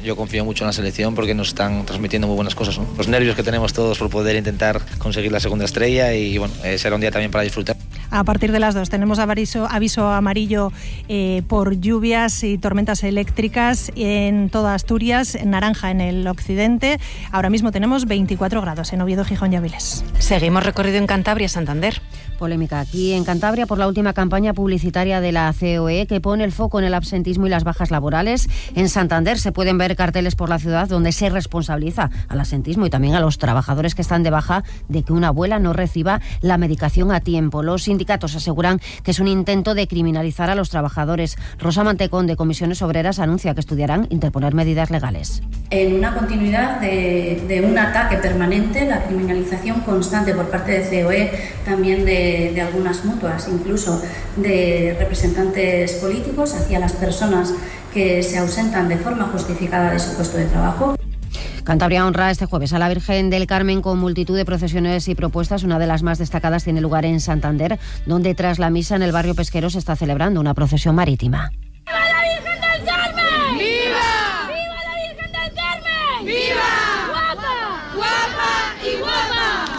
Yo confío mucho en la selección porque nos están transmitiendo muy buenas cosas, ¿no? Los nervios que tenemos todos por poder intentar conseguir la segunda estrella y bueno, será un día también para disfrutar. A partir de las 2 tenemos aviso amarillo por lluvias y tormentas eléctricas en toda Asturias, naranja en el occidente. Ahora mismo tenemos 24 grados en Oviedo, Gijón y Avilés. Seguimos recorrido en Cantabria, Santander. Polémica aquí en Cantabria por la última campaña publicitaria de la COE que pone el foco en el absentismo y las bajas laborales. En Santander se pueden ver carteles por la ciudad donde se responsabiliza al absentismo y también a los trabajadores que están de baja de que una abuela no reciba la medicación a tiempo. Los sindicatos aseguran que es un intento de criminalizar a los trabajadores. Rosa Mantecón, de Comisiones Obreras, anuncia que estudiarán interponer medidas legales. En una continuidad de un ataque permanente, la criminalización constante por parte de COE, también de algunas mutuas, incluso de representantes políticos hacia las personas que se ausentan de forma justificada de su puesto de trabajo. Cantabria honra este jueves a la Virgen del Carmen con multitud de procesiones y propuestas. Una de las más destacadas tiene lugar en Santander, donde tras la misa en el barrio pesquero se está celebrando una procesión marítima. ¡Viva la Virgen del Carmen! ¡Viva! ¡Viva la Virgen del Carmen! ¡Viva! ¡Guapa! ¡Guapa y guapa!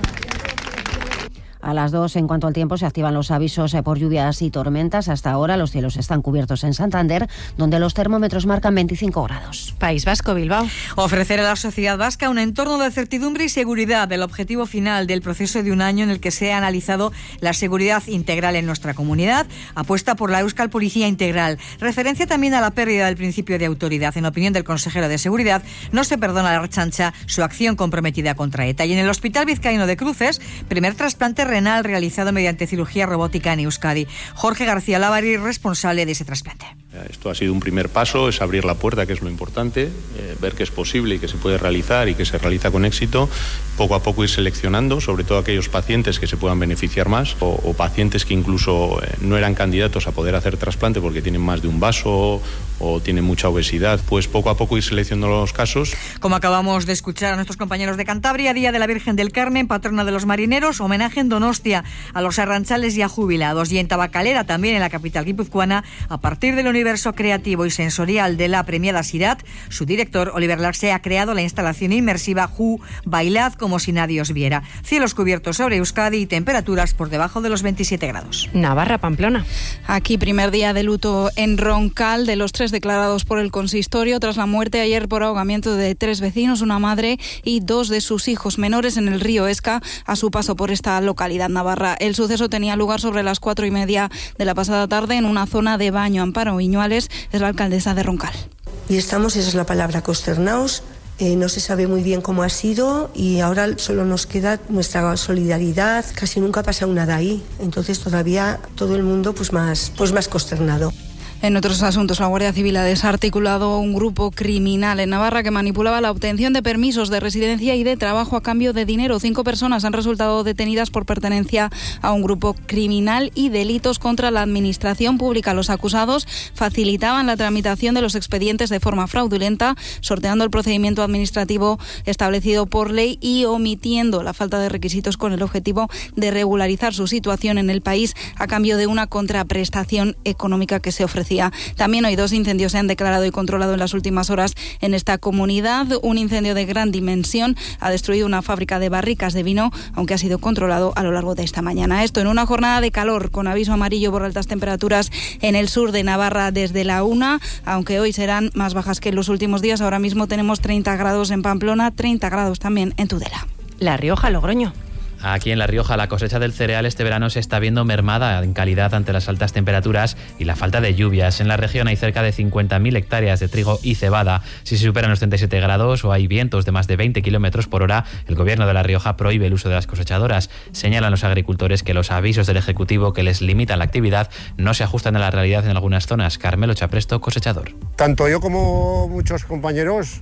A las 2, en cuanto al tiempo, se activan los avisos por lluvias y tormentas. Hasta ahora los cielos están cubiertos en Santander, donde los termómetros marcan 25 grados. País Vasco, Bilbao. Ofrecer a la sociedad vasca un entorno de certidumbre y seguridad, el objetivo final del proceso de un año en el que se ha analizado la seguridad integral en nuestra comunidad, apuesta por la Euskal Policía Integral. Referencia también a la pérdida del principio de autoridad. En opinión del consejero de Seguridad, no se perdona a la Ertzaintza su acción comprometida contra ETA. Y en el Hospital Vizcaíno de Cruces, primer trasplante renal realizado mediante cirugía robótica en Euskadi. Jorge García Lávari, responsable de ese trasplante. Esto ha sido un primer paso, es abrir la puerta, que es lo importante, ver que es posible y que se puede realizar y que se realiza con éxito. Poco a poco ir seleccionando, sobre todo aquellos pacientes que se puedan beneficiar más o pacientes que incluso no eran candidatos a poder hacer trasplante porque tienen más de un vaso o tienen mucha obesidad. Pues poco a poco ir seleccionando los casos. Como acabamos de escuchar a nuestros compañeros de Cantabria, Día de la Virgen del Carmen, patrona de los marineros, homenaje en Donostia a los arranchales ya jubilados, y en Tabacalera, también en la capital guipuzcoana, a partir del universo creativo y sensorial de la premiada Sirat, su director, Oliver Larse, ha creado la instalación inmersiva Ju, Bailad como si nadie os viera. Cielos cubiertos sobre Euskadi y temperaturas por debajo de los 27 grados. Navarra, Pamplona. Aquí primer día de luto en Roncal, de los 3 declarados por el consistorio tras la muerte ayer por ahogamiento de 3 vecinos, una madre y 2 de sus hijos menores en el río Esca a su paso por esta localidad navarra. El suceso tenía lugar sobre las 4:30 de la pasada tarde en una zona de baño. Amparo Viñuales es la alcaldesa de Roncal. Y estamos, esa es la palabra, consternados. No se sabe muy bien cómo ha sido y ahora solo nos queda nuestra solidaridad. Casi nunca ha pasado nada ahí, entonces todavía todo el mundo pues más consternado. En otros asuntos, la Guardia Civil ha desarticulado un grupo criminal en Navarra que manipulaba la obtención de permisos de residencia y de trabajo a cambio de dinero. 5 personas han resultado detenidas por pertenencia a un grupo criminal y delitos contra la administración pública. Los acusados facilitaban la tramitación de los expedientes de forma fraudulenta, sorteando el procedimiento administrativo establecido por ley y omitiendo la falta de requisitos con el objetivo de regularizar su situación en el país a cambio de una contraprestación económica que se ofrecía. También hoy 2 incendios se han declarado y controlado en las últimas horas en esta comunidad. Un incendio de gran dimensión ha destruido una fábrica de barricas de vino, aunque ha sido controlado a lo largo de esta mañana. Esto en una jornada de calor, con aviso amarillo por altas temperaturas en el sur de Navarra desde la 1, aunque hoy serán más bajas que en los últimos días. Ahora mismo tenemos 30 grados en Pamplona, 30 grados también en Tudela. La Rioja, Logroño. Aquí en La Rioja la cosecha del cereal este verano se está viendo mermada en calidad ante las altas temperaturas y la falta de lluvias. En la región hay cerca de 50.000 hectáreas de trigo y cebada. Si se superan los 37 grados o hay vientos de más de 20 kilómetros por hora, el gobierno de La Rioja prohíbe el uso de las cosechadoras. Señalan los agricultores que los avisos del Ejecutivo que les limitan la actividad no se ajustan a la realidad en algunas zonas. Carmelo Chapresto, cosechador. Tanto yo como muchos compañeros,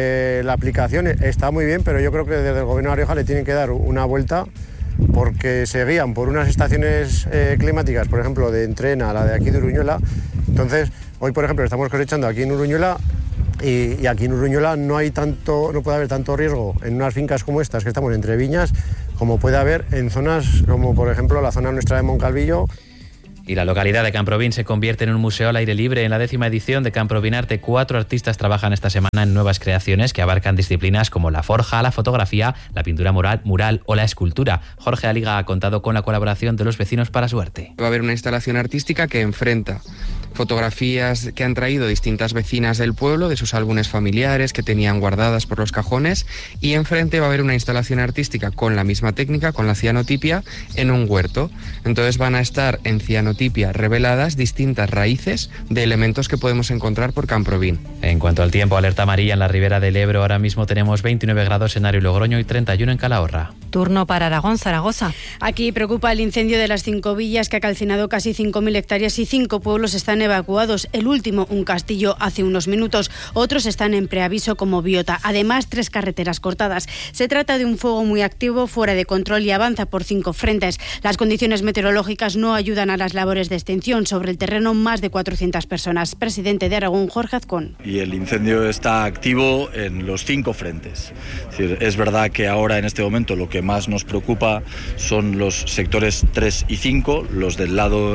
la aplicación está muy bien, pero yo creo que desde el gobierno de La Rioja le tienen que dar una vuelta, porque se guían por unas estaciones climáticas, por ejemplo de Entrena, la de aquí de Uruñuela. Entonces hoy por ejemplo estamos cosechando aquí en Uruñuela y aquí en Uruñuela no puede haber tanto riesgo en unas fincas como estas, que estamos entre viñas, como puede haber en zonas como por ejemplo la zona nuestra de Moncalvillo. Y la localidad de Camprovin se convierte en un museo al aire libre. En la 10ª edición de Camprovin Arte, 4 artistas trabajan esta semana en nuevas creaciones que abarcan disciplinas como la forja, la fotografía, la pintura mural o la escultura. Jorge Aliga ha contado con la colaboración de los vecinos para su arte. Va a haber una instalación artística que enfrenta fotografías que han traído distintas vecinas del pueblo, de sus álbumes familiares que tenían guardadas por los cajones, y enfrente va a haber una instalación artística con la misma técnica, con la cianotipia, en un huerto. Entonces van a estar en cianotipia reveladas distintas raíces de elementos que podemos encontrar por Camprovin. En cuanto al tiempo, alerta amarilla en la ribera del Ebro. Ahora mismo tenemos 29 grados en Ario y Logroño y 31 en Calahorra. Turno para Aragón, Zaragoza. Aquí preocupa el incendio de las 5 villas que ha calcinado casi 5.000 hectáreas y 5 pueblos están evacuados. El último, un castillo, hace unos minutos. Otros están en preaviso como Biota. Además, 3 carreteras cortadas. Se trata de un fuego muy activo, fuera de control y avanza por 5 frentes. Las condiciones meteorológicas no ayudan a las labores de extinción. Sobre el terreno, más de 400 personas. Presidente de Aragón, Jorge Azcón. Y el incendio está activo en los 5 frentes. Es decir, es verdad que ahora, en este momento, lo que más nos preocupa son los sectores 3 y 5, los del lado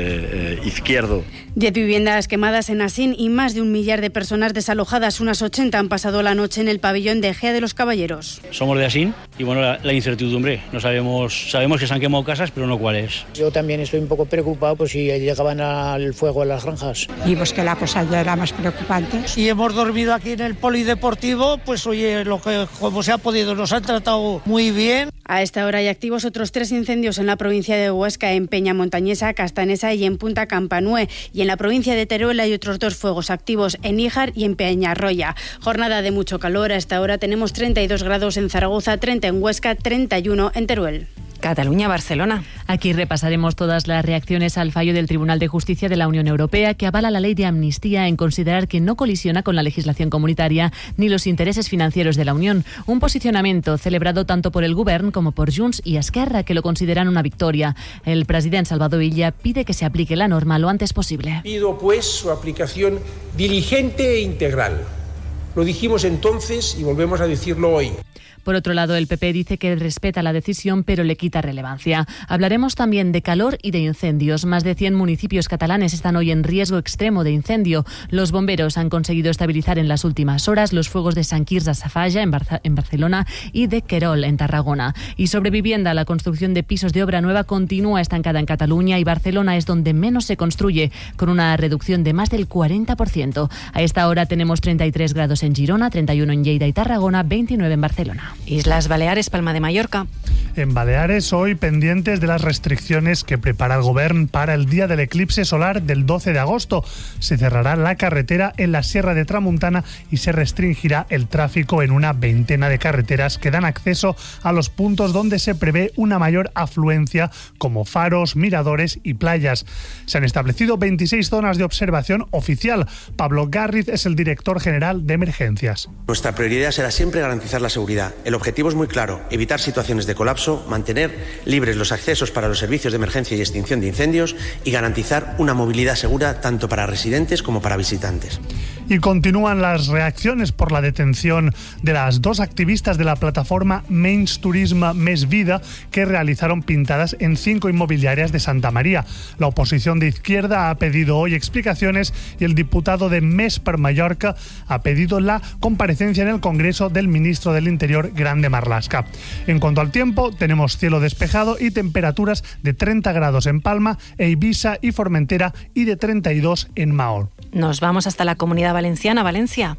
izquierdo. 10 viviendas quemadas en Asín y más de 1 millar de personas desalojadas. Unas 80 han pasado la noche en el pabellón de Egea de los Caballeros. Somos de Asín y bueno, la incertidumbre. No sabemos que se han quemado casas, pero no cuáles. Yo también estoy un poco preocupado por si llegaban al fuego a las granjas. Y pues que la cosa ya era más preocupante. Y hemos dormido aquí en el polideportivo, pues oye, como se ha podido, nos han tratado muy bien. A esta hora hay activos otros 3 incendios en la provincia de Huesca, en Peña Montañesa, Castanesa y en Punta Campanue. Y en la provincia de Teruel hay otros 2 fuegos activos en Níjar y en Peñarroya. Jornada de mucho calor. A esta hora tenemos 32 grados en Zaragoza, 30 en Huesca, 31 en Teruel. Cataluña, Barcelona. Aquí repasaremos todas las reacciones al fallo del Tribunal de Justicia de la Unión Europea que avala la ley de amnistía en considerar que no colisiona con la legislación comunitaria ni los intereses financieros de la Unión. Un posicionamiento celebrado tanto por el Govern como por Junts y Esquerra, que lo consideran una victoria. El presidente Salvador Illa pide que se aplique la norma lo antes posible. Pido, pues, su aplicación diligente e integral. Lo dijimos entonces y volvemos a decirlo hoy. Por otro lado, el PP dice que respeta la decisión, pero le quita relevancia. Hablaremos también de calor y de incendios. Más de 100 municipios catalanes están hoy en riesgo extremo de incendio. Los bomberos han conseguido estabilizar en las últimas horas los fuegos de Sant Quirze Safaja en Barcelona y de Querol en Tarragona. Y sobre vivienda, la construcción de pisos de obra nueva continúa estancada en Cataluña y Barcelona es donde menos se construye, con una reducción de más del 40%. A esta hora tenemos 33 grados en Girona, 31 en Lleida y Tarragona, 29 en Barcelona. Islas Baleares, Palma de Mallorca. En Baleares, hoy pendientes de las restricciones que prepara el Govern para el día del eclipse solar del 12 de agosto. Se cerrará la carretera en la Sierra de Tramuntana y se restringirá el tráfico en una veintena de carreteras que dan acceso a los puntos donde se prevé una mayor afluencia, como faros, miradores y playas. Se han establecido 26 zonas de observación oficial. Pablo Garriz es el director general de emergencias. Nuestra prioridad será siempre garantizar la seguridad. El objetivo es muy claro: evitar situaciones de colapso, mantener libres los accesos para los servicios de emergencia y extinción de incendios y garantizar una movilidad segura tanto para residentes como para visitantes. Y continúan las reacciones por la detención de las 2 activistas de la plataforma Menys Turisme Més Vida que realizaron pintadas en 5 inmobiliarias de Santa María. La oposición de izquierda ha pedido hoy explicaciones y el diputado de Més per Mallorca ha pedido la comparecencia en el Congreso del ministro del Interior, Grande Marlaska. En cuanto al tiempo, tenemos cielo despejado y temperaturas de 30 grados en Palma, Eivissa y Formentera y de 32 en Maó. Nos vamos hasta la Comunidad Valenciana, Valencia.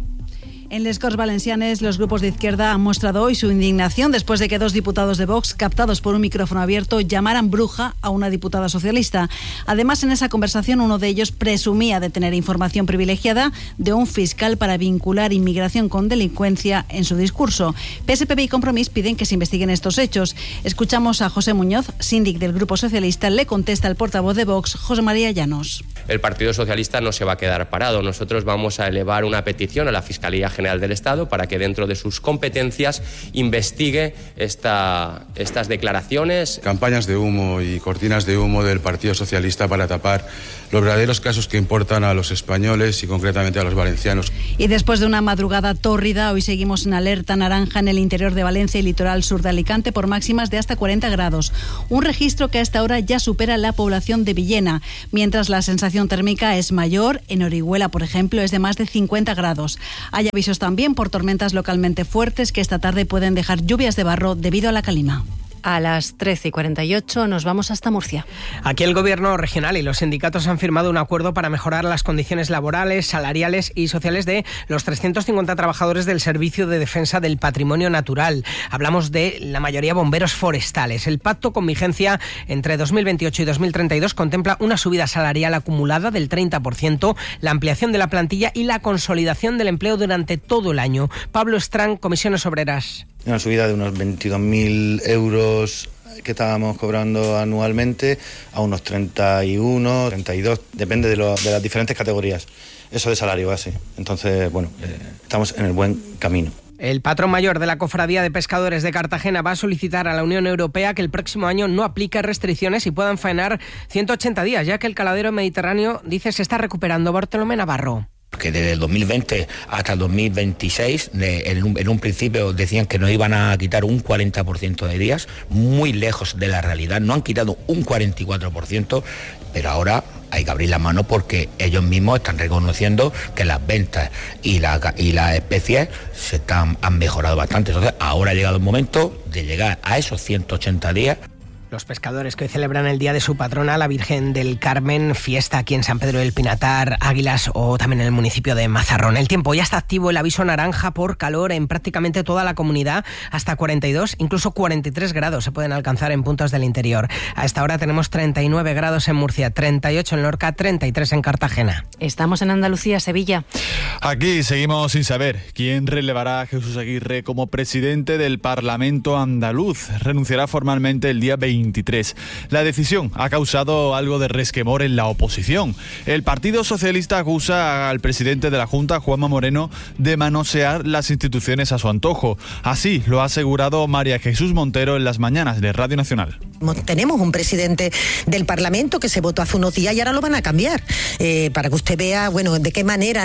En les Corts Valencianes, los grupos de izquierda han mostrado hoy su indignación después de que 2 diputados de Vox, captados por un micrófono abierto, llamaran bruja a una diputada socialista. Además, en esa conversación, uno de ellos presumía de tener información privilegiada de un fiscal para vincular inmigración con delincuencia en su discurso. PSPB y Compromís piden que se investiguen estos hechos. Escuchamos a José Muñoz, síndic del Grupo Socialista. Le contesta el portavoz de Vox, José María Llanos. El Partido Socialista no se va a quedar parado. Nosotros vamos a elevar una petición a la Fiscalía General del Estado para que dentro de sus competencias investigue estas declaraciones. Campañas de humo y cortinas de humo del Partido Socialista para tapar los verdaderos casos que importan a los españoles y concretamente a los valencianos. Y después de una madrugada tórrida, hoy seguimos en alerta naranja en el interior de Valencia y litoral sur de Alicante por máximas de hasta 40 grados. Un registro que a esta hora ya supera la población de Villena, mientras la sensación térmica es mayor. En Orihuela, por ejemplo, es de más de 50 grados. Hay avisos también por tormentas localmente fuertes que esta tarde pueden dejar lluvias de barro debido a la calima. A las 13:48 nos vamos hasta Murcia. Aquí el Gobierno regional y los sindicatos han firmado un acuerdo para mejorar las condiciones laborales, salariales y sociales de los 350 trabajadores del Servicio de Defensa del Patrimonio Natural. Hablamos de la mayoría bomberos forestales. El pacto con vigencia entre 2028 y 2032 contempla una subida salarial acumulada del 30%, la ampliación de la plantilla y la consolidación del empleo durante todo el año. Pablo Estrán, Comisiones Obreras. Una subida de unos 22.000 euros que estábamos cobrando anualmente a unos 31, 32, depende de las diferentes categorías. Eso de salario base. Entonces, bueno, estamos en el buen camino. El patrón mayor de la Cofradía de Pescadores de Cartagena va a solicitar a la Unión Europea que el próximo año no aplique restricciones y puedan faenar 180 días, ya que el caladero mediterráneo, dice, se está recuperando. Bartolomé Navarro. Que desde el 2020 hasta el 2026, en un principio decían que nos iban a quitar un 40% de días, muy lejos de la realidad, no han quitado un 44%, pero ahora hay que abrir la mano porque ellos mismos están reconociendo que las ventas y las especies han mejorado bastante. Entonces ahora ha llegado el momento de llegar a esos 180 días. Los pescadores que hoy celebran el día de su patrona, la Virgen del Carmen, fiesta aquí en San Pedro del Pinatar, Águilas o también en el municipio de Mazarrón. El tiempo, ya está activo el aviso naranja por calor en prácticamente toda la comunidad, hasta 42, incluso 43 grados se pueden alcanzar en puntos del interior. A esta hora tenemos 39 grados en Murcia, 38 en Lorca, 33 en Cartagena. Estamos en Andalucía, Sevilla. Aquí seguimos sin saber quién relevará a Jesús Aguirre como presidente del Parlamento andaluz. Renunciará formalmente el día 23. La decisión ha causado algo de resquemor en la oposición. El Partido Socialista acusa al presidente de la Junta, Juanma Moreno, de manosear las instituciones a su antojo. Así lo ha asegurado María Jesús Montero en las mañanas de Radio Nacional. Tenemos un presidente del Parlamento que se votó hace unos días y ahora lo van a cambiar, para que usted vea, bueno, de qué manera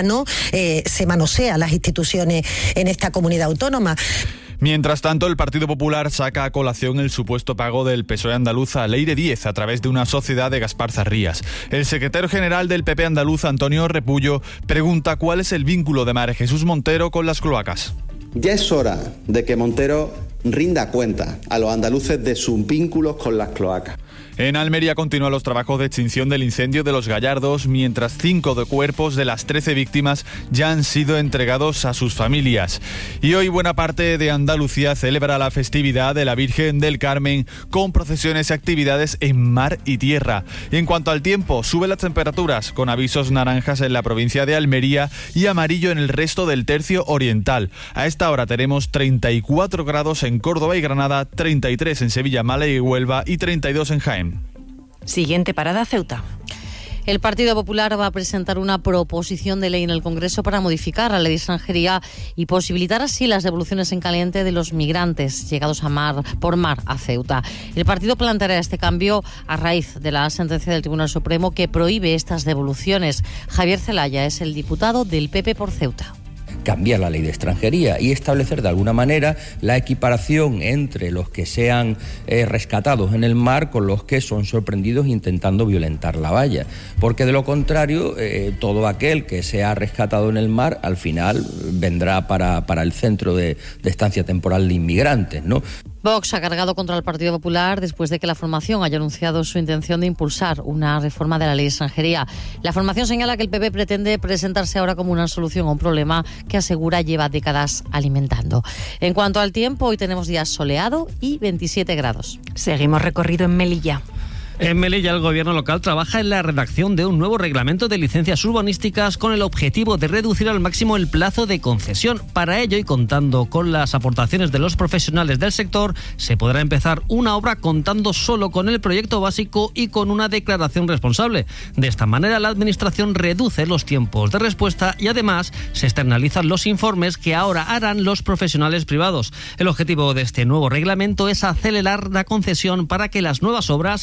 se manosea las instituciones en esta comunidad autónoma. Mientras tanto, el Partido Popular saca a colación el supuesto pago del PSOE andaluz a Leire Díez a través de una sociedad de Gaspar Zarrías. El secretario general del PP andaluz, Antonio Repullo, pregunta cuál es el vínculo de María Jesús Montero con las cloacas. Ya es hora de que Montero rinda cuenta a los andaluces de sus vínculos con las cloacas. En Almería continúan los trabajos de extinción del incendio de Los Gallardos, mientras 5 de cuerpos de las 13 víctimas ya han sido entregados a sus familias. Y hoy buena parte de Andalucía celebra la festividad de la Virgen del Carmen con procesiones y actividades en mar y tierra. En cuanto al tiempo, suben las temperaturas con avisos naranjas en la provincia de Almería y amarillo en el resto del tercio oriental. A esta hora tenemos 34 grados en Córdoba y Granada, 33 en Sevilla, Málaga y Huelva y 32 en Jaén. Siguiente parada, Ceuta. El Partido Popular va a presentar una proposición de ley en el Congreso para modificar la ley de extranjería y posibilitar así las devoluciones en caliente de los migrantes llegados por mar a Ceuta. El partido planteará este cambio a raíz de la sentencia del Tribunal Supremo que prohíbe estas devoluciones. Javier Zelaya es el diputado del PP por Ceuta. Cambiar la ley de extranjería y establecer de alguna manera la equiparación entre los que sean rescatados en el mar con los que son sorprendidos intentando violentar la valla. Porque de lo contrario, todo aquel que sea rescatado en el mar al final vendrá para el centro de estancia temporal de inmigrantes, ¿no? Vox ha cargado contra el Partido Popular después de que la formación haya anunciado su intención de impulsar una reforma de la ley de extranjería. La formación señala que el PP pretende presentarse ahora como una solución a un problema que asegura lleva décadas alimentando. En cuanto al tiempo, hoy tenemos días soleado y 27 grados. Seguimos recorrido en Melilla. En Melilla, el gobierno local trabaja en la redacción de un nuevo reglamento de licencias urbanísticas con el objetivo de reducir al máximo el plazo de concesión. Para ello, y contando con las aportaciones de los profesionales del sector, se podrá empezar una obra contando solo con el proyecto básico y con una declaración responsable. De esta manera, la Administración reduce los tiempos de respuesta y además se externalizan los informes que ahora harán los profesionales privados. El objetivo de este nuevo reglamento es acelerar la concesión para que las nuevas obras y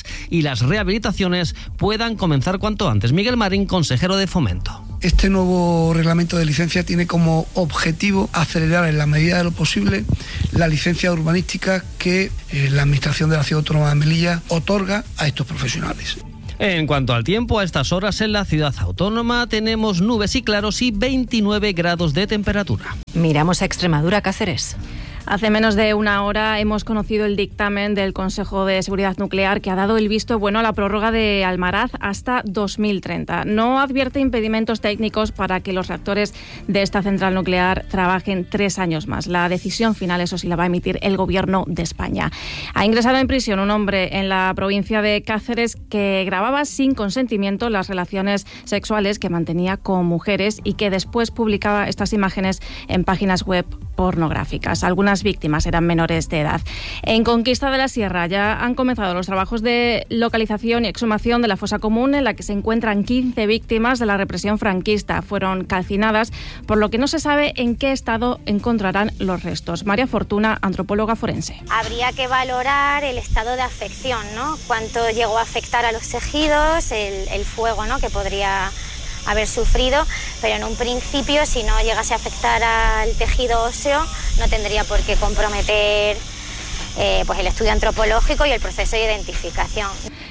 las rehabilitaciones puedan comenzar cuanto antes. Miguel Marín, consejero de Fomento. Este nuevo reglamento de licencia tiene como objetivo acelerar en la medida de lo posible la licencia urbanística que la Administración de la Ciudad Autónoma de Melilla otorga a estos profesionales. En cuanto al tiempo, a estas horas en la ciudad autónoma tenemos nubes y claros y 29 grados de temperatura. Miramos a Extremadura, Cáceres. Hace menos de una hora hemos conocido el dictamen del Consejo de Seguridad Nuclear que ha dado el visto bueno a la prórroga de Almaraz hasta 2030. No advierte impedimentos técnicos para que los reactores de esta central nuclear trabajen 3 años más. La decisión final, eso sí, la va a emitir el Gobierno de España. Ha ingresado en prisión un hombre en la provincia de Cáceres que grababa sin consentimiento las relaciones sexuales que mantenía con mujeres y que después publicaba estas imágenes en páginas web pornográficas. Algunas víctimas eran menores de edad. En Conquista de la Sierra ya han comenzado los trabajos de localización y exhumación de la fosa común en la que se encuentran 15 víctimas de la represión franquista. Fueron calcinadas, por lo que no se sabe en qué estado encontrarán los restos. María Fortuna, antropóloga forense. Habría que valorar el estado de afección, ¿no? Cuánto llegó a afectar a los tejidos, el fuego, ¿no?, que podría haber sufrido, pero en un principio, si no llegase a afectar al tejido óseo, no tendría por qué comprometer pues el estudio antropológico y el proceso de identificación.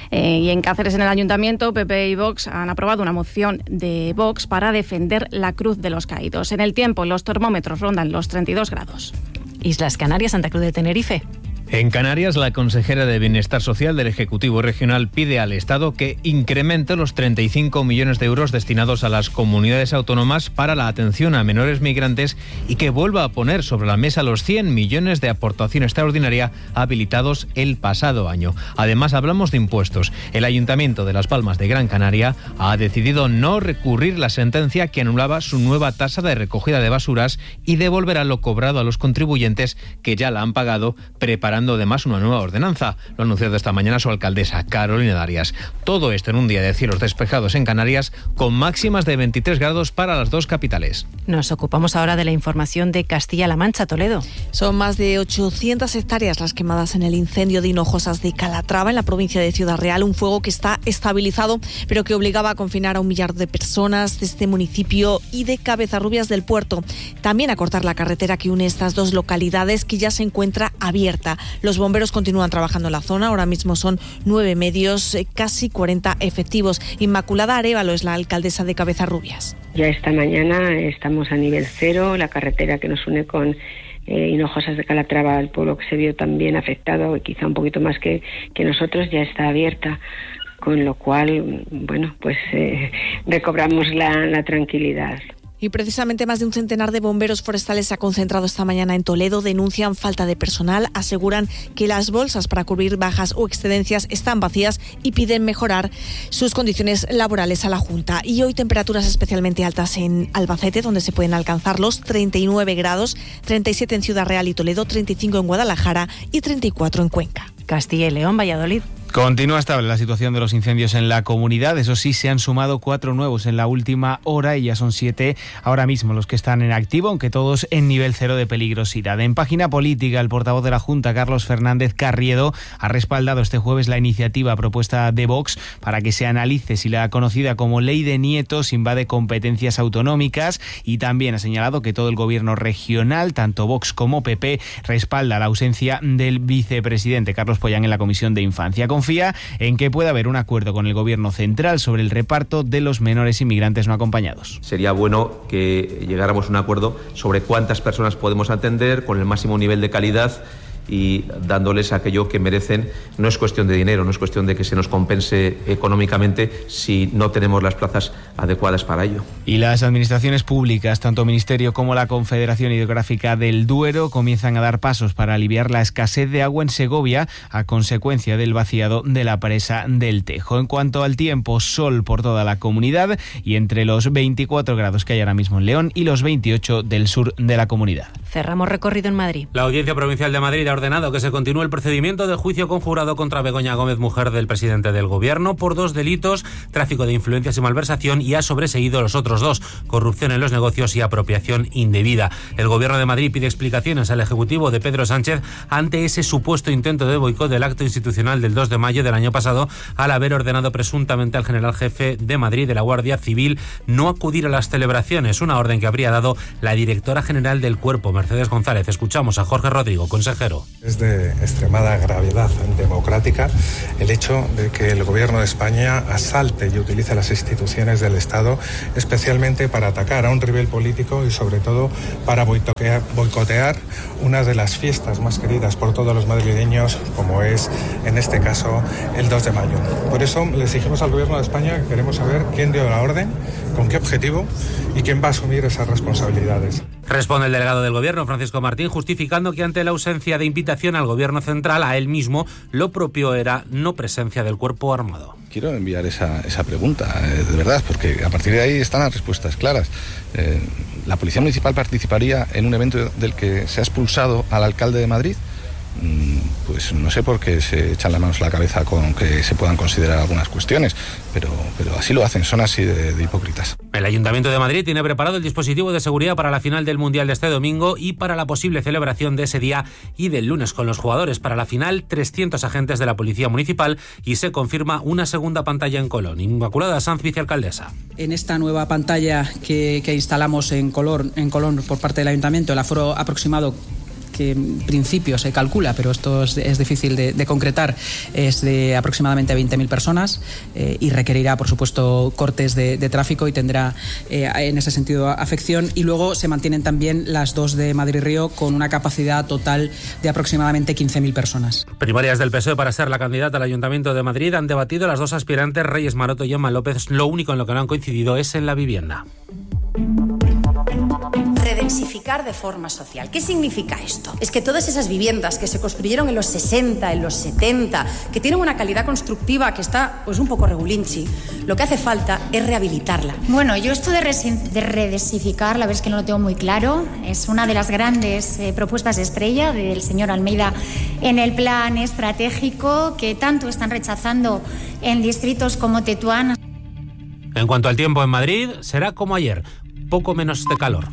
Y en Cáceres, en el Ayuntamiento, PP y Vox han aprobado una moción de Vox para defender la Cruz de los Caídos. En el tiempo, los termómetros rondan los 32 grados. Islas Canarias, Santa Cruz de Tenerife. En Canarias, la consejera de Bienestar Social del Ejecutivo Regional pide al Estado que incremente los 35 millones de euros destinados a las comunidades autónomas para la atención a menores migrantes y que vuelva a poner sobre la mesa los 100 millones de aportación extraordinaria habilitados el pasado año. Además, hablamos de impuestos. El Ayuntamiento de Las Palmas de Gran Canaria ha decidido no recurrir la sentencia que anulaba su nueva tasa de recogida de basuras y devolverá lo cobrado a los contribuyentes que ya la han pagado, preparando además una nueva ordenanza. Lo ha anunciado esta mañana su alcaldesa, Carolina Darias. Todo esto en un día de cielos despejados en Canarias, con máximas de 23 grados para las dos capitales. Nos ocupamos ahora de la información de Castilla-La Mancha, Toledo. Son más de 800 hectáreas las quemadas en el incendio de Hinojosas de Calatrava, en la provincia de Ciudad Real. Un fuego que está estabilizado, pero que obligaba a confinar a 1 millar de personas de este municipio y de Cabezarrubias del Puerto. También a cortar la carretera que une estas dos localidades, que ya se encuentra abierta. Los bomberos continúan trabajando en la zona. Ahora mismo son 9 medios, casi 40 efectivos. Inmaculada Arévalo es la alcaldesa de Cabezarrubias. Ya esta mañana estamos a nivel 0. La carretera que nos une con Hinojosas de Calatrava, el pueblo que se vio también afectado, quizá un poquito más que nosotros, ya está abierta. Con lo cual, bueno, pues recobramos la tranquilidad. Y precisamente más de un centenar de bomberos forestales se ha concentrado esta mañana en Toledo. Denuncian falta de personal, aseguran que las bolsas para cubrir bajas o excedencias están vacías y piden mejorar sus condiciones laborales a la Junta. Y hoy temperaturas especialmente altas en Albacete, donde se pueden alcanzar los 39 grados, 37 en Ciudad Real y Toledo, 35 en Guadalajara y 34 en Cuenca. Castilla y León, Valladolid. Continúa estable la situación de los incendios en la comunidad. Eso sí, se han sumado 4 nuevos en la última hora y ya son 7 ahora mismo los que están en activo, aunque todos en nivel 0 de peligrosidad. En página política, el portavoz de la Junta, Carlos Fernández Carriedo, ha respaldado este jueves la iniciativa propuesta de Vox para que se analice si la conocida como Ley de Nietos invade competencias autonómicas, y también ha señalado que todo el gobierno regional, tanto Vox como PP, respalda la ausencia del vicepresidente Carlos Pollán en la Comisión de Infancia. Confía en que pueda haber un acuerdo con el gobierno central sobre el reparto de los menores inmigrantes no acompañados. Sería bueno que llegáramos a un acuerdo sobre cuántas personas podemos atender con el máximo nivel de calidad y dándoles aquello que merecen. No es cuestión de dinero, no es cuestión de que se nos compense económicamente si no tenemos las plazas adecuadas para ello. Y las administraciones públicas, tanto Ministerio como la Confederación Hidrográfica del Duero, comienzan a dar pasos para aliviar la escasez de agua en Segovia a consecuencia del vaciado de la presa del Tejo. En cuanto al tiempo, sol por toda la comunidad y entre los 24 grados que hay ahora mismo en León y los 28 del sur de la comunidad. Cerramos recorrido en Madrid. La Audiencia Provincial de Madrid ha ordenado que se continúe el procedimiento de juicio conjurado contra Begoña Gómez, mujer del presidente del Gobierno, por 2 delitos, tráfico de influencias y malversación, y ha sobreseído los otros 2, corrupción en los negocios y apropiación indebida. El Gobierno de Madrid pide explicaciones al Ejecutivo de Pedro Sánchez ante ese supuesto intento de boicot del acto institucional del 2 de mayo del año pasado, al haber ordenado presuntamente al general jefe de Madrid de la Guardia Civil no acudir a las celebraciones, una orden que habría dado la directora general del Cuerpo, Mercedes González. Escuchamos a Jorge Rodrigo, consejero. Es de extremada gravedad democrática el hecho de que el Gobierno de España asalte y utilice las instituciones del Estado, especialmente para atacar a un rival político y sobre todo para boicotear una de las fiestas más queridas por todos los madrileños, como es en este caso el 2 de mayo. Por eso le exigimos al Gobierno de España que queremos saber quién dio la orden, con qué objetivo y quién va a asumir esas responsabilidades. Responde el delegado del Gobierno, Francisco Martín, justificando que ante la ausencia de invitación al Gobierno central, a él mismo, lo propio era no presencia del cuerpo armado. Quiero enviar esa pregunta, de verdad, porque a partir de ahí están las respuestas claras. ¿La Policía Municipal participaría en un evento del que se ha expulsado al alcalde de Madrid? Pues no sé por qué se echan las manos a la cabeza con que se puedan considerar algunas cuestiones, pero así lo hacen, son así de hipócritas. El Ayuntamiento de Madrid tiene preparado el dispositivo de seguridad para la final del Mundial de este domingo y para la posible celebración de ese día y del lunes con los jugadores. Para la final, 300 agentes de la Policía Municipal y se confirma una segunda pantalla en Colón. Inmaculada Sanz, vicealcaldesa. En esta nueva pantalla que instalamos en Colón por parte del Ayuntamiento, el aforo aproximado que en principio se calcula, pero esto es difícil de concretar, es de aproximadamente 20.000 personas y requerirá, por supuesto, cortes de tráfico y tendrá en ese sentido afección. Y luego se mantienen también las 2 de Madrid-Río con una capacidad total de aproximadamente 15.000 personas. Primarias del PSOE para ser la candidata al Ayuntamiento de Madrid. Han debatido las 2 aspirantes, Reyes Maroto y Emma López. Lo único en lo que no han coincidido es en la vivienda. Redensificar de forma social. ¿Qué significa esto? Es que todas esas viviendas que se construyeron en los 60, en los 70, que tienen una calidad constructiva que está pues un poco regulinchi, lo que hace falta es rehabilitarla. Bueno, yo esto de redensificar, la verdad es que no lo tengo muy claro. Es una de las grandes propuestas estrella del señor Almeida en el plan estratégico que tanto están rechazando en distritos como Tetuán. En cuanto al tiempo en Madrid, será como ayer, poco menos de calor.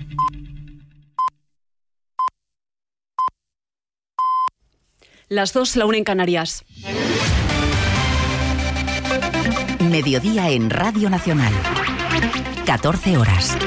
Las 2, la 1 en Canarias. Mediodía en Radio Nacional. 14 horas.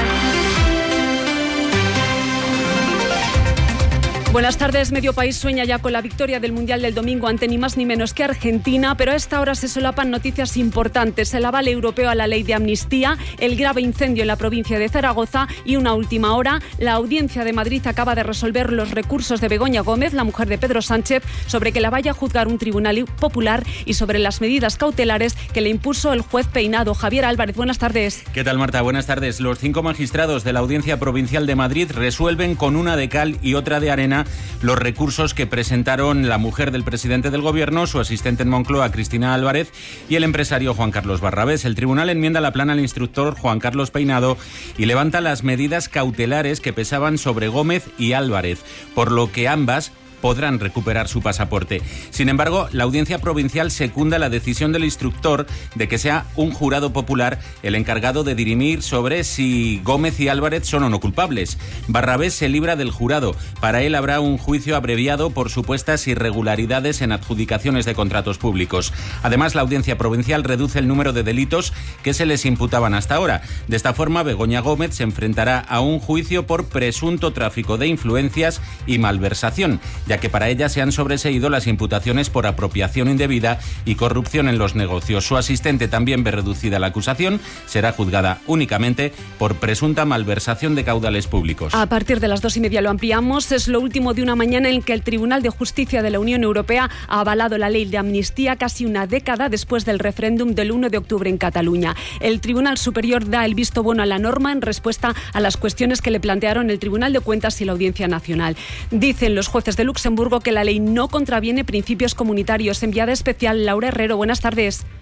Buenas tardes. Medio país sueña ya con la victoria del Mundial del domingo ante ni más ni menos que Argentina, pero a esta hora se solapan noticias importantes. El aval europeo a la ley de amnistía, el grave incendio en la provincia de Zaragoza y una última hora. La Audiencia de Madrid acaba de resolver los recursos de Begoña Gómez, la mujer de Pedro Sánchez, sobre que la vaya a juzgar un tribunal popular y sobre las medidas cautelares que le impuso el juez Peinado. Javier Álvarez, buenas tardes. ¿Qué tal, Marta? Buenas tardes. Los 5 magistrados de la Audiencia Provincial de Madrid resuelven con una de cal y otra de arena los recursos que presentaron la mujer del presidente del Gobierno, su asistente en Moncloa, Cristina Álvarez, y el empresario Juan Carlos Barrabés. El tribunal enmienda la plana al instructor Juan Carlos Peinado y levanta las medidas cautelares que pesaban sobre Gómez y Álvarez, por lo que ambas podrán recuperar su pasaporte. Sin embargo, la Audiencia Provincial secunda la decisión del instructor de que sea un jurado popular el encargado de dirimir sobre si Gómez y Álvarez son o no culpables. Barrabés se libra del jurado. Para él habrá un juicio abreviado por supuestas irregularidades en adjudicaciones de contratos públicos. Además, la Audiencia Provincial reduce el número de delitos que se les imputaban hasta ahora. De esta forma, Begoña Gómez se enfrentará a un juicio por presunto tráfico de influencias y malversación, ya que para ella se han sobreseído las imputaciones por apropiación indebida y corrupción en los negocios. Su asistente también ve reducida la acusación, será juzgada únicamente por presunta malversación de caudales públicos. A partir de las 2:30 lo ampliamos. Es lo último de una mañana en que el Tribunal de Justicia de la Unión Europea ha avalado la ley de amnistía casi una década después del referéndum del 1 de octubre en Cataluña. El Tribunal Superior da el visto bueno a la norma en respuesta a las cuestiones que le plantearon el Tribunal de Cuentas y la Audiencia Nacional. Dicen los jueces de Luxemburgo que la ley no contraviene principios comunitarios. Enviada especial Laura Herrero, buenas tardes.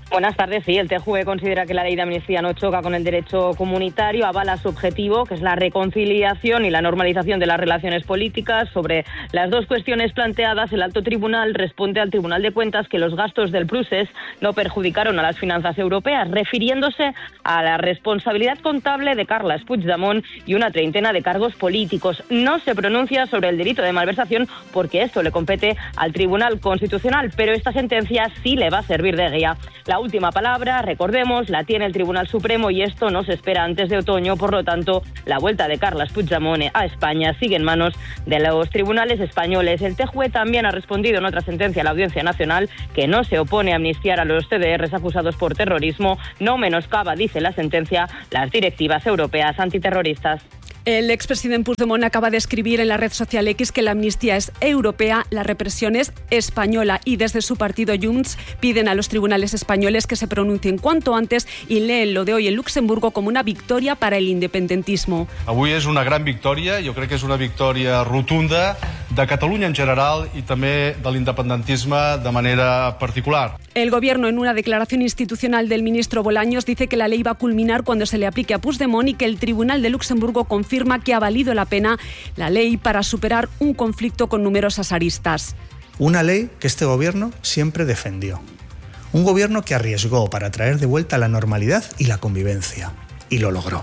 Buenas tardes. Sí, el TJUE considera que la ley de amnistía no choca con el derecho comunitario, avala su objetivo, que es la reconciliación y la normalización de las relaciones políticas. Sobre las dos cuestiones planteadas, el alto tribunal responde al Tribunal de Cuentas que los gastos del procés no perjudicaron a las finanzas europeas, refiriéndose a la responsabilidad contable de Carles Puigdemont y una treintena de cargos políticos. No se pronuncia sobre el delito de malversación porque esto le compete al Tribunal Constitucional, pero esta sentencia sí le va a servir de guía. La última palabra, recordemos, la tiene el Tribunal Supremo y esto no se espera antes de otoño. Por lo tanto, la vuelta de Carles Puigdemont a España sigue en manos de los tribunales españoles. El TJUE también ha respondido en otra sentencia a la Audiencia Nacional que no se opone a amnistiar a los CDRs acusados por terrorismo. No menoscaba, dice la sentencia, las directivas europeas antiterroristas. El expresidente Puigdemont acaba de escribir en la red social X que la amnistía es europea, la represión es española, y desde su partido Junts piden a los tribunales españoles que se pronuncien cuanto antes y leen lo de hoy en Luxemburgo como una victòria para el independentismo. Avui és una gran victòria, jo crec que és una victòria rotunda de Catalunya en general i també de l'independentisme de manera particular. El Gobierno, en una declaración institucional del ministro Bolaños, dice que la ley va a culminar cuando se le aplique a Puigdemont y que el Tribunal de Luxemburgo confirma que ha valido la pena la ley para superar un conflicto con numerosas aristas. Una ley que este Gobierno siempre defendió. Un Gobierno que arriesgó para traer de vuelta la normalidad y la convivencia. Y lo logró.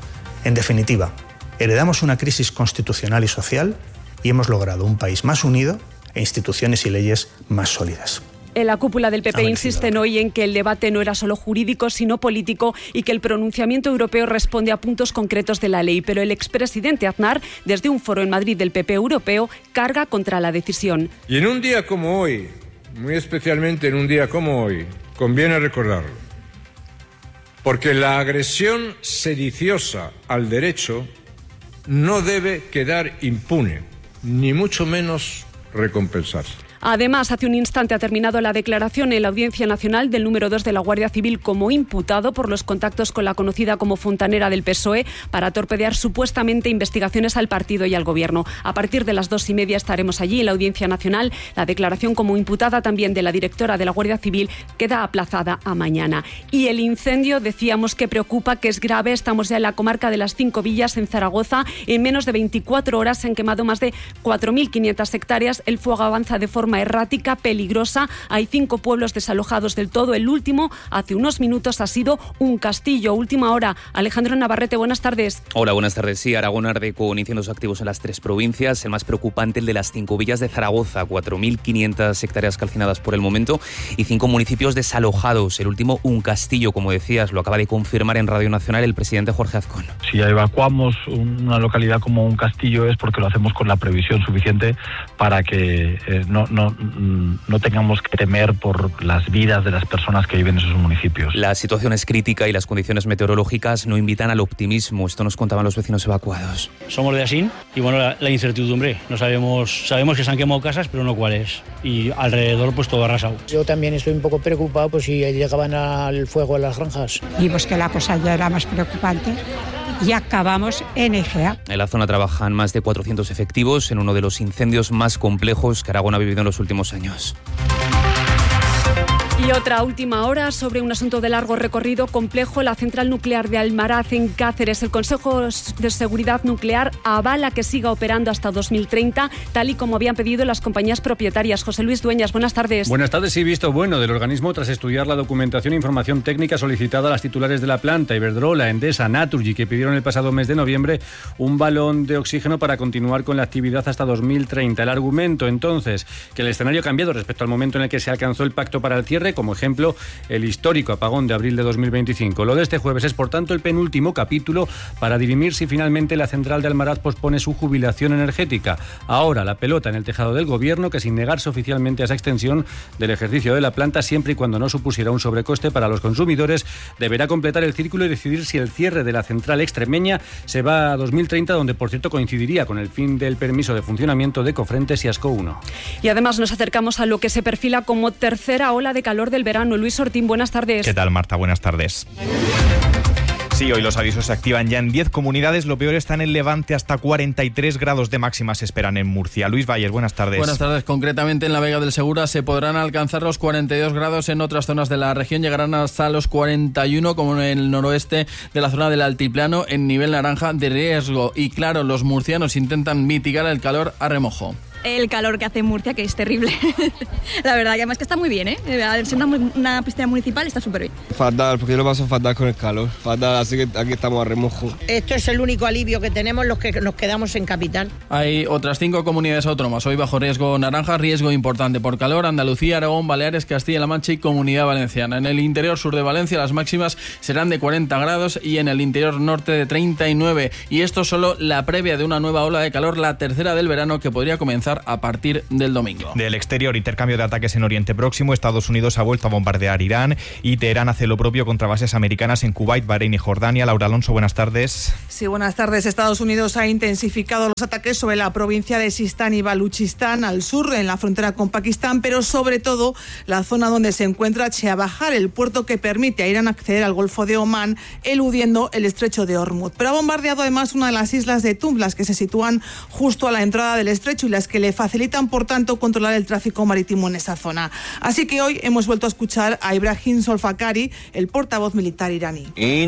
En definitiva, heredamos una crisis constitucional y social y hemos logrado un país más unido e instituciones y leyes más sólidas. En la cúpula del PP insisten hoy en que el debate no era solo jurídico, sino político y que el pronunciamiento europeo responde a puntos concretos de la ley. Pero el expresidente Aznar, desde un foro en Madrid del PP europeo, carga contra la decisión. Y en un día como hoy, muy especialmente en un día como hoy, conviene recordarlo. Porque la agresión sediciosa al derecho no debe quedar impune, ni mucho menos recompensarse. Además, hace un instante ha terminado la declaración en la Audiencia Nacional del número 2 de la Guardia Civil como imputado por los contactos con la conocida como fontanera del PSOE para torpedear supuestamente investigaciones al partido y al Gobierno. A partir de las 2:30 estaremos allí en la Audiencia Nacional. La declaración como imputada también de la directora de la Guardia Civil queda aplazada a mañana. Y el incendio, decíamos que preocupa, que es grave. Estamos ya en la comarca de las 5 Villas, en Zaragoza. En menos de 24 horas se han quemado más de 4.500 hectáreas. El fuego avanza de forma errática, peligrosa. Hay 5 pueblos desalojados del todo. El último, hace unos minutos, ha sido un castillo. Última hora. Alejandro Navarrete, buenas tardes. Hola, buenas tardes. Sí, Aragón arde con incendios activos en las 3 provincias. El más preocupante, el de las 5 Villas de Zaragoza. 4.500 hectáreas calcinadas por el momento y 5 municipios desalojados. El último, un castillo, como decías, lo acaba de confirmar en Radio Nacional el presidente Jorge Azcón. Si evacuamos una localidad como un castillo es porque lo hacemos con la previsión suficiente para que no tengamos que temer por las vidas de las personas que viven en esos municipios. La situación es crítica y las condiciones meteorológicas no invitan al optimismo. Esto nos contaban los vecinos evacuados. Somos de Asín y bueno, la incertidumbre. No sabemos que se han quemado casas, pero no cuáles. Y alrededor pues todo arrasado. Yo también estoy un poco preocupado pues si llegaban al fuego a las granjas. Vimos que la cosa ya era más preocupante. Y acabamos en Egea. En la zona trabajan más de 400 efectivos en uno de los incendios más complejos que Aragón ha vivido en los últimos años. Y otra última hora sobre un asunto de largo recorrido complejo. La central nuclear de Almaraz, en Cáceres. El Consejo de Seguridad Nuclear avala que siga operando hasta 2030, tal y como habían pedido las compañías propietarias. José Luis Dueñas, buenas tardes. Buenas tardes. Sí, visto bueno del organismo tras estudiar la documentación e información técnica solicitada a las titulares de la planta, Iberdrola, Endesa, Naturgy, que pidieron el pasado mes de noviembre un balón de oxígeno para continuar con la actividad hasta 2030. El argumento, entonces, que el escenario ha cambiado respecto al momento en el que se alcanzó el pacto para el cierre, como ejemplo el histórico apagón de abril de 2025. Lo de este jueves es, por tanto, el penúltimo capítulo para dirimir si finalmente la central de Almaraz pospone su jubilación energética. Ahora la pelota en el tejado del Gobierno, que sin negarse oficialmente a esa extensión del ejercicio de la planta, siempre y cuando no supusiera un sobrecoste para los consumidores, deberá completar el círculo y decidir si el cierre de la central extremeña se va a 2030, donde por cierto coincidiría con el fin del permiso de funcionamiento de Cofrentes y Asco 1. Y además nos acercamos a lo que se perfila como tercera ola de calor del verano. Luis Ortín, buenas tardes. ¿Qué tal, Marta? Buenas tardes. Sí, hoy los avisos se activan ya en 10 comunidades. Lo peor está en el Levante, hasta 43 grados de máxima se esperan en Murcia. Luis Bayer, buenas tardes. Buenas tardes. Concretamente en la Vega del Segura se podrán alcanzar los 42 grados. En otras zonas de la región llegarán hasta los 41, como en el noroeste de la zona del altiplano, en nivel naranja de riesgo. Y claro, los murcianos intentan mitigar el calor a remojo. El calor que hace en Murcia, que es terrible. La verdad, que además que está muy bien, ¿eh? Al ser una piscina municipal está súper bien. Fatal, porque yo lo paso fatal con el calor. Fatal, así que aquí estamos a remojo. Esto es el único alivio que tenemos los que nos quedamos en capital. Hay otras 5 comunidades autónomas hoy bajo riesgo naranja, riesgo importante por calor: Andalucía, Aragón, Baleares, Castilla-La Mancha y Comunidad Valenciana. En el interior sur de Valencia las máximas serán de 40 grados y en el interior norte de 39. Y esto es solo la previa de una nueva ola de calor, la tercera del verano, que podría comenzar a partir del domingo. Del exterior, intercambio de ataques en Oriente Próximo. Estados Unidos ha vuelto a bombardear Irán y Teherán hace lo propio contra bases americanas en Kuwait, Bahrein y Jordania. Laura Alonso, buenas tardes. Sí, buenas tardes. Estados Unidos ha intensificado los ataques sobre la provincia de Sistán y Baluchistán al sur, en la frontera con Pakistán, pero sobre todo la zona donde se encuentra Chabahar, el puerto que permite a Irán acceder al Golfo de Omán, eludiendo el estrecho de Hormuz. Pero ha bombardeado además una de las islas de Tum, las que se sitúan justo a la entrada del estrecho y las que le facilitan, por tanto, controlar el tráfico marítimo en esa zona. Así que hoy hemos vuelto a escuchar a Ibrahim Zolfakari, el portavoz militar iraní,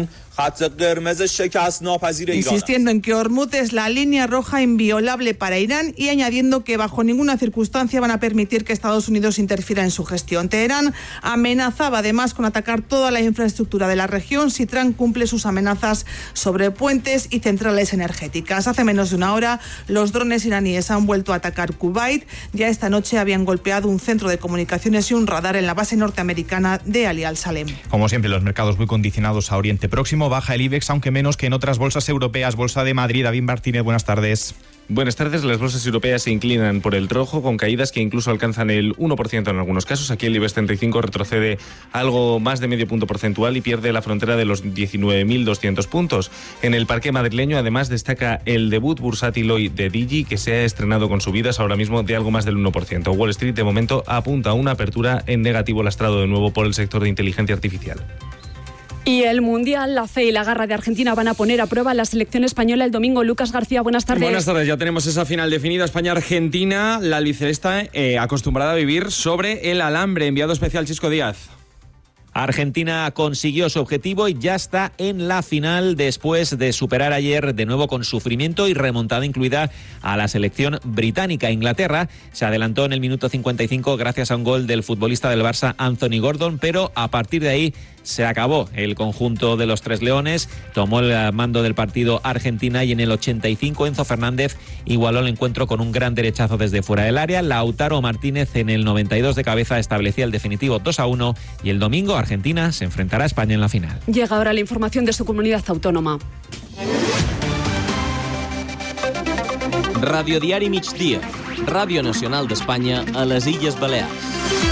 insistiendo en que Hormuz es la línea roja inviolable para Irán y añadiendo que bajo ninguna circunstancia van a permitir que Estados Unidos interfiera en su gestión. Teherán amenazaba además con atacar toda la infraestructura de la región si Trump cumple sus amenazas sobre puentes y centrales energéticas. Hace menos de una hora los drones iraníes han vuelto a atacar Kuwait. Ya esta noche habían golpeado un centro de comunicaciones y un radar en la base norteamericana de Ali al-Salem. Como siempre, los mercados muy condicionados a Oriente Próximo. Baja el IBEX, aunque menos que en otras bolsas europeas. Bolsa de Madrid, David Martínez, buenas tardes. Buenas tardes. Las bolsas europeas se inclinan por el rojo, con caídas que incluso alcanzan el 1% en algunos casos. Aquí el IBEX 35 retrocede algo más de medio punto porcentual y pierde la frontera de los 19.200 puntos. En el parque madrileño, además, destaca el debut bursátil hoy de Digi, que se ha estrenado con subidas ahora mismo de algo más del 1%. Wall Street, de momento, apunta a una apertura en negativo, lastrado de nuevo por el sector de inteligencia artificial. Y el Mundial, la fe y la garra de Argentina van a poner a prueba la selección española el domingo. Lucas García, buenas tardes. Buenas tardes, ya tenemos esa final definida, España-Argentina. La albiceleste acostumbrada a vivir sobre el alambre. Enviado especial Chisco Díaz. Argentina consiguió su objetivo y ya está en la final después de superar ayer de nuevo con sufrimiento y remontada incluida a la selección británica. Inglaterra se adelantó en el minuto 55 gracias a un gol del futbolista del Barça Anthony Gordon, pero a partir de ahí se acabó el conjunto de los Tres Leones. Tomó el mando del partido Argentina y en el 85 Enzo Fernández igualó el encuentro con un gran derechazo desde fuera del área. Lautaro Martínez en el 92 de cabeza establecía el definitivo 2-1 y el domingo Argentina se enfrentará a España en la final. Llega ahora la información de su comunidad autónoma. Radio Diari Migdia, Ràdio Nacional d'Espanya a les Illes Balears.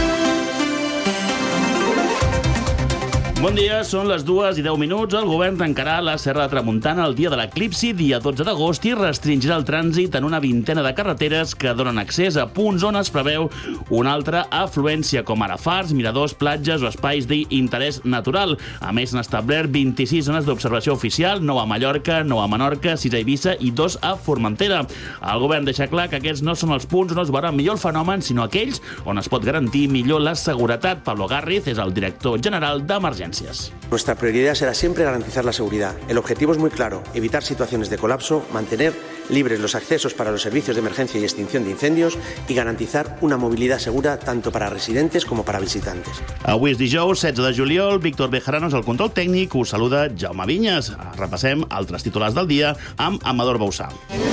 Bon dia, són les 2:10. El govern tancarà la Serra de Tramuntana el dia de l'eclipsi, dia 12 d'agost, i restringirà el trànsit en una vintena de carreteres que donen accés a punts on es preveu una altra afluència, com ara fars, miradors, platges o espais d'interès natural. A més, s'han establert 26 zones d'observació oficial, 9 a Mallorca, 9 a Menorca, 6 a Eivissa i 2 a Formentera. El govern deixa clar que aquests no són els punts on es veurà millor el fenomen, sinó aquells on es pot garantir millor la seguretat. Pablo Garriz és el director general d'Emergències. Nuestra prioridad será siempre garantizar la seguridad. El objetivo es muy claro: evitar situaciones de colapso, mantener libres los accesos para los servicios de emergencia y extinción de incendios y garantizar una movilidad segura tanto para residentes como para visitantes. Avui és dijous, 16 de juliol. Víctor Bejarano és el control tècnic. Us saluda Jaume Vinyes. Repassem altres titulars del dia amb Amador Bausà.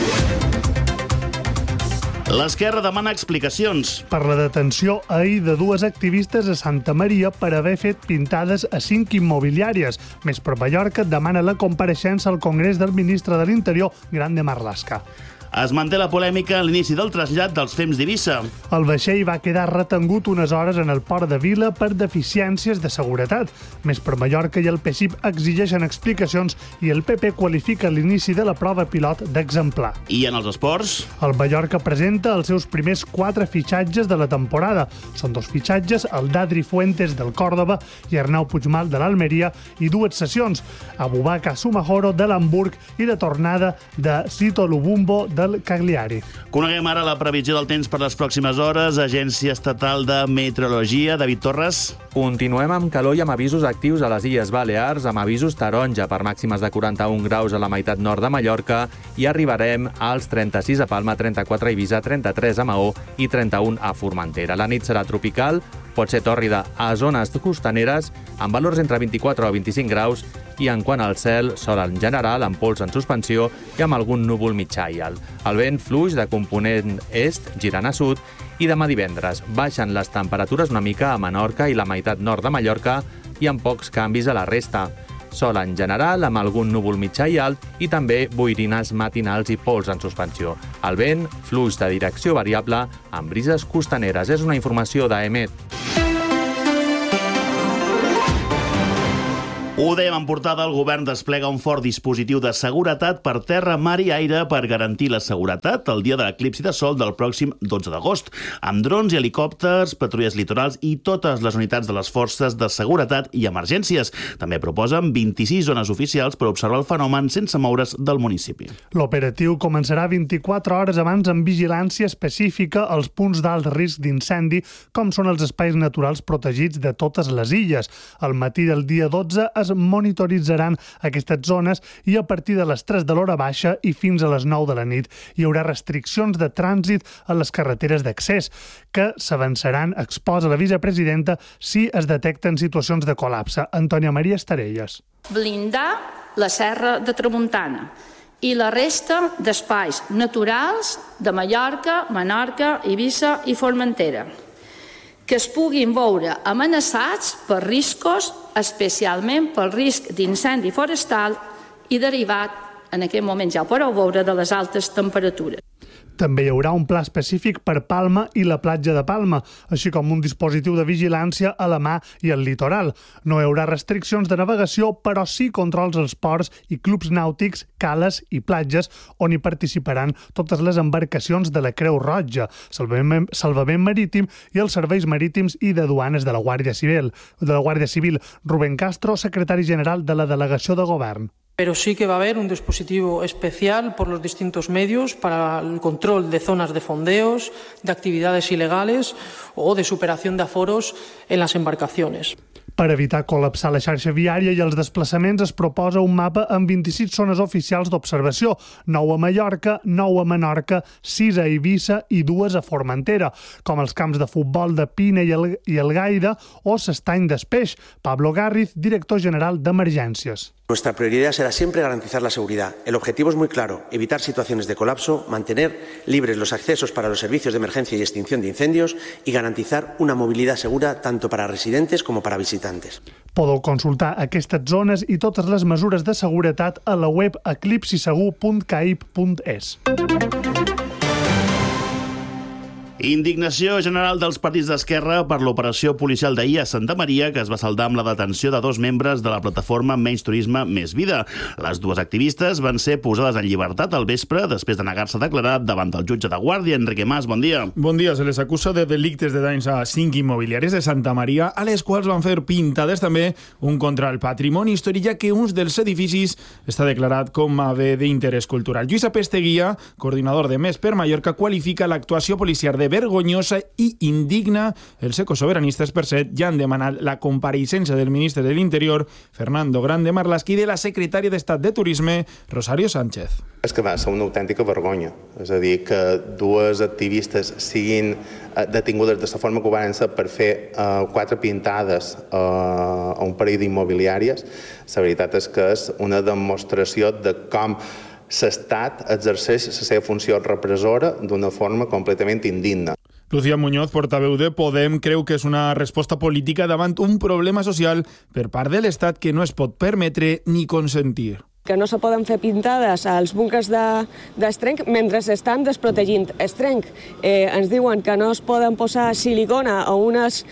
L'esquerra demana explicacions. Per la detenció ahir de 2 activistes a Santa Maria per haver fet pintades a 5 immobiliàries. Més per Mallorca demana la compareixença al Congrés del ministre de l'Interior, Grande Marlaska. Es manté la polèmica a l'inici del trasllat dels FEMS d'Eivissa. El vaixell va quedar retengut unes hores en el port de Vila per deficiències de seguretat. Més per Mallorca i el PSIP exigeixen explicacions i el PP qualifica l'inici de la prova pilot d'exemplar. I en els esports? El Mallorca presenta els seus primers 4 fitxatges de la temporada. Són 2 fitxatges, el d'Adri Fuentes del Còrdova i Arnau Puigmal de l'Almeria, i 2 cessions, Abubakar Sumahoro de l'Hamburg i la tornada de Sito Lubumbo del Cagliari. Coneguem ara la previsió del temps per les pròximes hores. Agència Estatal de Meteorologia. David Torres. Continuem amb calor i amb avisos actius a les Illes Balears, amb avisos taronja per màximes de 41 graus a la meitat nord de Mallorca, i arribarem als 36 a Palma, 34 a Eivissa, 33 a Maó i 31 a Formentera. La nit serà tropical, pot ser tòrrida a zones costaneres, amb valors entre 24 o 25 graus, i en quant al cel, sol en general, amb pols en suspensió i amb algun núvol mitjà i alt. El vent fluix de component est, girant a sud, i demà divendres baixen les temperatures una mica a Menorca i la meitat nord de Mallorca i amb pocs canvis a la resta. Sol en general, amb algun núvol mitjà i alt, i també boirines matinals i pols en suspensió. El vent fluix de direcció variable amb brises costaneres. És una informació d'AEMET. Ho dèiem en portada, el govern desplega un fort dispositiu de seguretat per terra, mar i aire per garantir la seguretat el dia de l'eclipsi de sol del pròxim 12 d'agost, amb drons i helicòpters, patrulles litorals i totes les unitats de les forces de seguretat i emergències. També proposen 26 zones oficials per observar el fenomen sense moure's del municipi. L'operatiu començarà 24 hores abans amb vigilància específica als punts d'alt risc d'incendi, com són els espais naturals protegits de totes les illes. Al matí del dia 12 es monitoritzaran aquestes zones i a partir de les 3 de l'hora baixa i fins a les 9 de la nit hi haurà restriccions de trànsit a les carreteres d'accés que s'avançaran, exposa la vicepresidenta, si es detecten situacions de col·lapse. Antònia Maria Estarelles. Blindar la Serra de Tramuntana i la resta d'espais naturals de Mallorca, Menorca, Eivissa i Formentera, que es puguin veure amenaçats per riscos, especialment pel risc d'incendi forestal i derivat, en aquest moment ja ho podeu veure, de les altes temperatures. També hi haurà un pla específic per Palma i la platja de Palma, així com un dispositiu de vigilància a la mà i al litoral. No hi haurà restriccions de navegació, però sí controls als ports i clubs nàutics, cales i platges, on hi participaran totes les embarcacions de la Creu Roja, Salvament Marítim i els serveis marítims i de duanes de la Guàrdia Civil. Rubén Castro, secretari general de la Delegació de Govern. Pero sí que va a haber un dispositivo especial por los distintos medios para el control de zonas de fondeos, de actividades ilegales o de superación de aforos en las embarcaciones. Per evitar col·lapsar la xarxa viària i els desplaçaments es proposa un mapa amb 26 zones oficials d'observació, 9 a Mallorca, 9 a Menorca, 6 a Eivissa i 2 a Formentera, com els camps de futbol de Pina i el Gaida o s'Estany d'Espeix. Pablo Garriz, director general d'Emergències. Nuestra prioridad será siempre garantizar la seguridad. El objetivo es muy claro: evitar situaciones de colapso, mantener libres los accesos para los servicios de emergencia y extinción de incendios y garantizar una movilidad segura tanto para residentes como para visitantes. Podeu consultar aquestes zones i totes les mesures de seguretat a la web eclipsisegur.caip.es. Indignació general dels partits d'Esquerra per l'operació policial d'ahir a Santa Maria, que es va saldar amb la detenció de 2 membres de la plataforma Menys Turisme, Més Vida. Les 2 activistes van ser posades en llibertat al vespre després de negar-se a declarar davant del jutge de guàrdia. Enrique Mas, bon dia. Bon dia. Se les acusa de delictes de danys a 5 immobiliaris de Santa Maria, a les quals van fer pintades també un contra el patrimoni històric, ja que un dels edificis està declarat com a bé d'interès cultural. Lluís Apesteguia, coordinador de Més per Mallorca, qualifica l'actuació policial de vergonyosa i indigna. Els ecosoveranistes, per cert, ja han demanat la compareixença del ministre de l'Interior, Fernando Grande Marlaski, i de la secretària d'Estat de Turisme, Rosario Sánchez. És que va ser una autèntica vergonya. És a dir, que 2 activistes siguin detingudes de la forma que ho van ser per fer 4 pintades a un parell d'immobiliàries. La veritat és que és una demostració de com l'Estat exerceix la seva funció repressora d'una forma completament indigna. Lucía Muñoz, portaveu de Podem, creu que és una resposta política davant un problema social per part de l'Estat que no es pot permetre ni consentir. que no se poden fer pintades als búnkers d'estrenc mentre estan desprotegint estrenc. Ens diuen que no es poden posar silicona a unes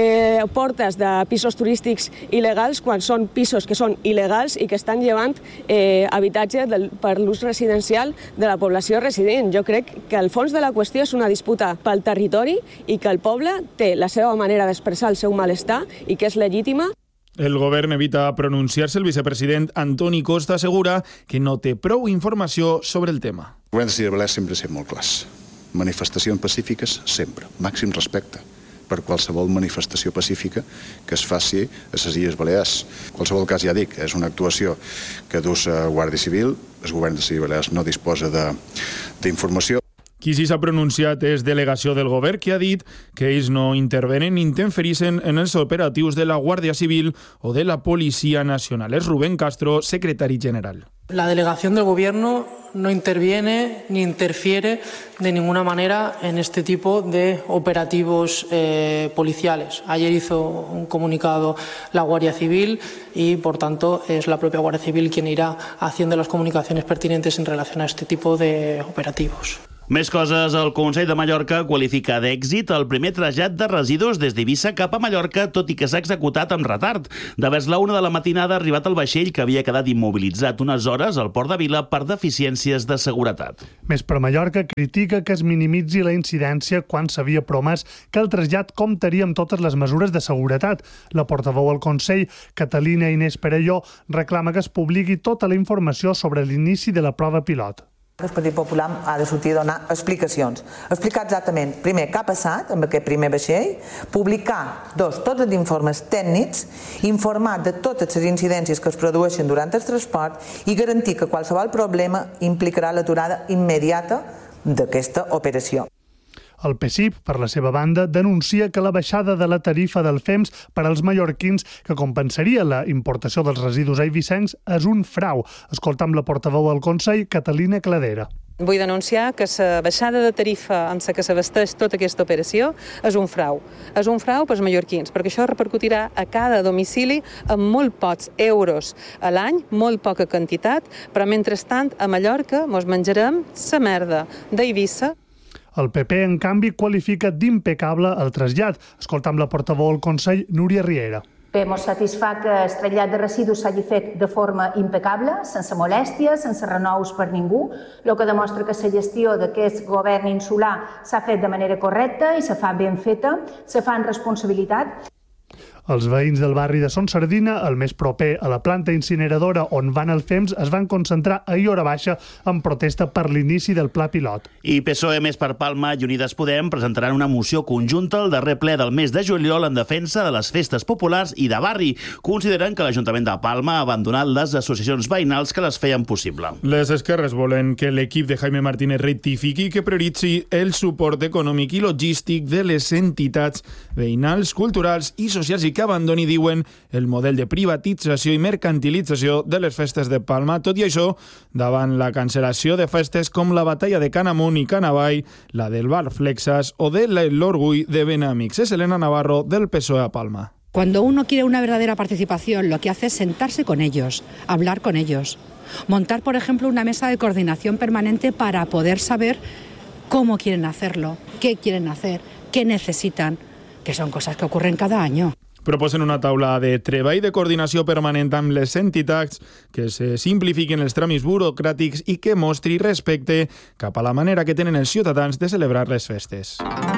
portes de pisos turístics il·legals quan són pisos que són il·legals i que estan llevant habitatge per l'ús residencial de la població resident. Jo crec que el fons de la qüestió és una disputa pel territori i que el poble té la seva manera d'expressar el seu malestar i que és legítima. El govern evita pronunciar-se. El vicepresident Antoni Costa assegura que no té prou informació sobre el tema. El govern de les Illes Balears sempre ha estat molt clars. Manifestacions pacífiques, sempre. Màxim respecte per qualsevol manifestació pacífica que es faci a les Illes Balears. En qualsevol cas, ja dic, és una actuació que dus a Guàrdia Civil. El govern de les Illes Balears no disposa d'informació. Qui sí s'ha pronunciat és delegació del govern, que ha dit que ells no intervenen ni interfereixen en els operatius de la Guàrdia Civil o de la Policía Nacional. És Rubén Castro, secretari general. La delegación del Gobierno no interviene ni interfiere de ninguna manera en este tipo de operativos policiales. Ayer hizo un comunicado la Guardia Civil y, por tanto, es la propia Guardia Civil quien irá haciendo las comunicaciones pertinentes en relación a este tipo de operativos. Més coses. El Consell de Mallorca qualifica d'èxit el primer trasllat de residus des d'Eivissa cap a Mallorca, tot i que s'ha executat amb retard. De vers la 1 de la matinada ha arribat el vaixell que havia quedat immobilitzat unes hores al Port de Vila per deficiències de seguretat. Més per Mallorca critica que es minimitzi la incidència quan s'havia promès que el trasllat comptaria amb totes les mesures de seguretat. La portaveu al Consell, Catalina Inés Perelló, reclama que es publiqui tota la informació sobre l'inici de la prova pilot. El Partit Popular ha de sortir a donar explicacions. Explicar exactament, primer, què ha passat amb aquest primer vaixell, publicar, tots els informes tècnics, informar de totes les incidències que es produeixen durant el transport i garantir que qualsevol problema implicarà l'aturada immediata d'aquesta operació. El PSIP, per la seva banda, denuncia que la baixada de la tarifa del FEMS per als mallorquins, que compensaria la importació dels residus eivissencs, és un frau. Escoltam la portaveu del Consell, Catalina Cladera. Vull denunciar que la baixada de tarifa amb la que s'abasteix tota aquesta operació és un frau. És un frau pels mallorquins, perquè això repercutirà a cada domicili amb molt pocs euros a l'any, molt poca quantitat, però mentrestant a Mallorca mos menjarem la merda d'Eivissa. El PP, en canvi, qualifica d'impecable el trasllat. Escoltam la portaveu del Consell, Núria Riera. Bé, ens satisfà que el trasllat de residus s'hagi fet de forma impecable, sense molèsties, sense renous per ningú, el que demostra que la gestió d'aquest govern insular s'ha fet de manera correcta i se fa ben feta, se fa en responsabilitat. Els veïns del barri de Son Sardina, el més proper a la planta incineradora on van el FEMS, es van concentrar ahir hora baixa en protesta per l'inici del pla pilot. I PSOE, Més per Palma i Unides Podem presentaran una moció conjunta al darrer ple del mes de juliol en defensa de les festes populars i de barri. Consideren que l'Ajuntament de Palma ha abandonat les associacions veïnals que les feien possible. Les esquerres volen que l'equip de Jaime Martínez rectifiqui i que prioritzi el suport econòmic i logístic de les entitats veïnals, culturals i socials i que abandoni, diuen, el model de privatització i mercantilització de les festes de Palma. Tot i això, davant la cancel·lació de festes com la batalla de Canamunt i Canavall, la del Bar Flexas o de l'Orgull de Benamics. És Elena Navarro, del PSOE a Palma. Cuando uno quiere una verdadera participación, lo que hace es sentarse con ellos, hablar con ellos, montar, por ejemplo, una mesa de coordinación permanente para poder saber cómo quieren hacerlo, qué quieren hacer, qué necesitan, que son cosas que ocurren cada año. Proposen una taula de treball de coordinació permanent amb les entitats, que se simplifiquin els tràmits burocràtics i que mostri respecte cap a la manera que tenen els ciutadans de celebrar les festes.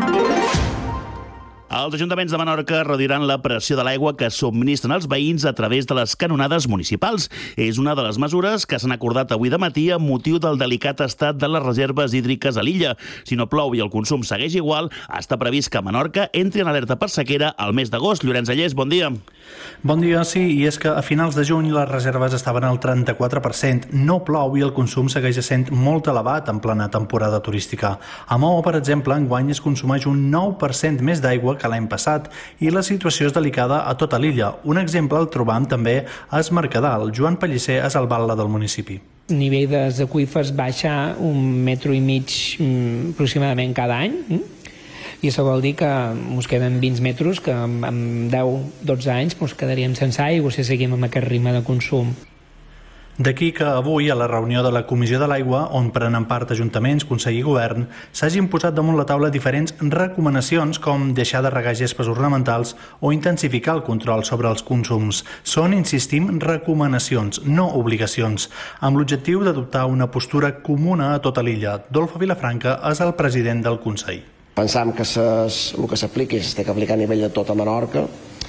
Els ajuntaments de Menorca reduiran la pressió de l'aigua que subministren els veïns a través de les canonades municipals. És una de les mesures que s'han acordat avui de matí amb motiu del delicat estat de les reserves hídriques a l'illa. Si no plou i el consum segueix igual, està previst que Menorca entri en alerta per sequera al mes d'agost. Llorenç Allés, bon dia. Bon dia, sí, i és que a finals de juny les reserves estaven al 34%. No plou i el consum segueix sent molt elevat en plena temporada turística. A Maó, per exemple, enguany es consumeix un 9% més d'aigua que l'any passat i la situació és delicada a tota l'illa. Un exemple el trobam també a Es Mercadal. Joan Pellicer és el batlle del municipi. El nivell dels aqüífers baixa 1,5 metres aproximadament cada any, i això vol dir que ens queden 20 metres que en 10-12 anys ens quedaríem sense aigua si seguim amb aquest ritme de consum. D'aquí que avui, a la reunió de la Comissió de l'Aigua, on prenen part ajuntaments, Consell i Govern, s'hagin posat damunt la taula diferents recomanacions com deixar de regar gespes ornamentals o intensificar el control sobre els consums. Són, insistim, recomanacions, no obligacions, amb l'objectiu d'adoptar una postura comuna a tota l'illa. Dolfo Vilafranca és el president del Consell. Pensam que el que s'apliqui s'ha d'aplicar a nivell de tota Menorca,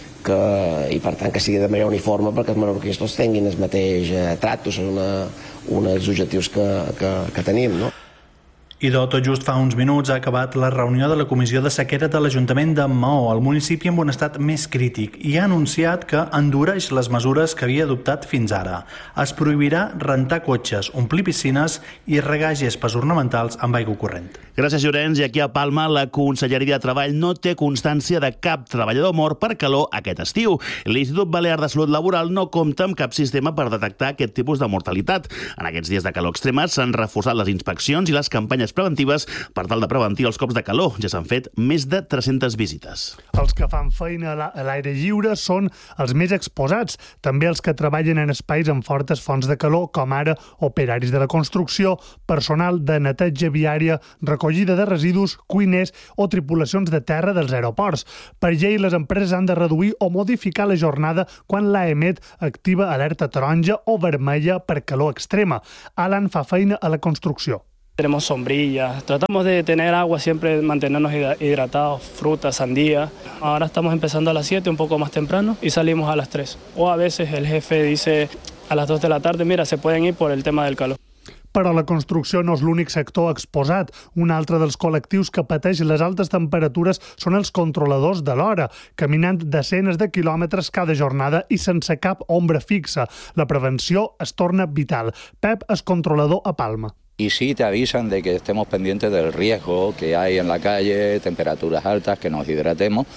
i per tant que sigui de manera uniforme perquè els menorquins tinguin el mateix tracte, són un dels objectius que tenim, no? I tot just fa uns minuts ha acabat la reunió de la Comissió de Sequera de l'Ajuntament de Maó, el municipi amb un estat més crític, i ha anunciat que endureix les mesures que havia adoptat fins ara. Es prohibirà rentar cotxes, omplir piscines i regar gespes ornamentals amb aigua corrent. Gràcies, Llorenç. I aquí a Palma, la Conselleria de Treball no té constància de cap treballador mort per calor aquest estiu. L'Institut Balear de Salut Laboral no compta amb cap sistema per detectar aquest tipus de mortalitat. En aquests dies de calor extrema s'han reforçat les inspeccions i les campanyes preventives per tal de prevenir els cops de calor. Ja s'han fet més de 300 visites. Els que fan feina a l'aire lliure són els més exposats, també els que treballen en espais amb fortes fonts de calor, com ara operaris de la construcció, personal de neteja viària, recollida de residus, cuiners o tripulacions de terra dels aeroports. Per llei, les empreses han de reduir o modificar la jornada quan l'AEMET activa alerta taronja o vermella per calor extrema. Alan fa feina a la construcció. Tenemos sombrillas, tratamos de tener agua, siempre mantenernos hidratados, frutas, sandía. Ahora estamos empezando a las 7, un poco más temprano, y salimos a las 3. O a veces el jefe dice a las 2 de la tarde, mira, se pueden ir por el tema del calor. Però la construcció no és l'únic sector exposat. Un altre dels col·lectius que pateix les altes temperatures són els controladors de l'hora, caminant desenes de quilòmetres cada jornada i sense cap ombra fixa. La prevenció es torna vital. Pep és controlador a Palma. Y sí te avisan de que estemos pendientes del riesgo que hay en la calle, temperaturas altas, que nos hidratemos,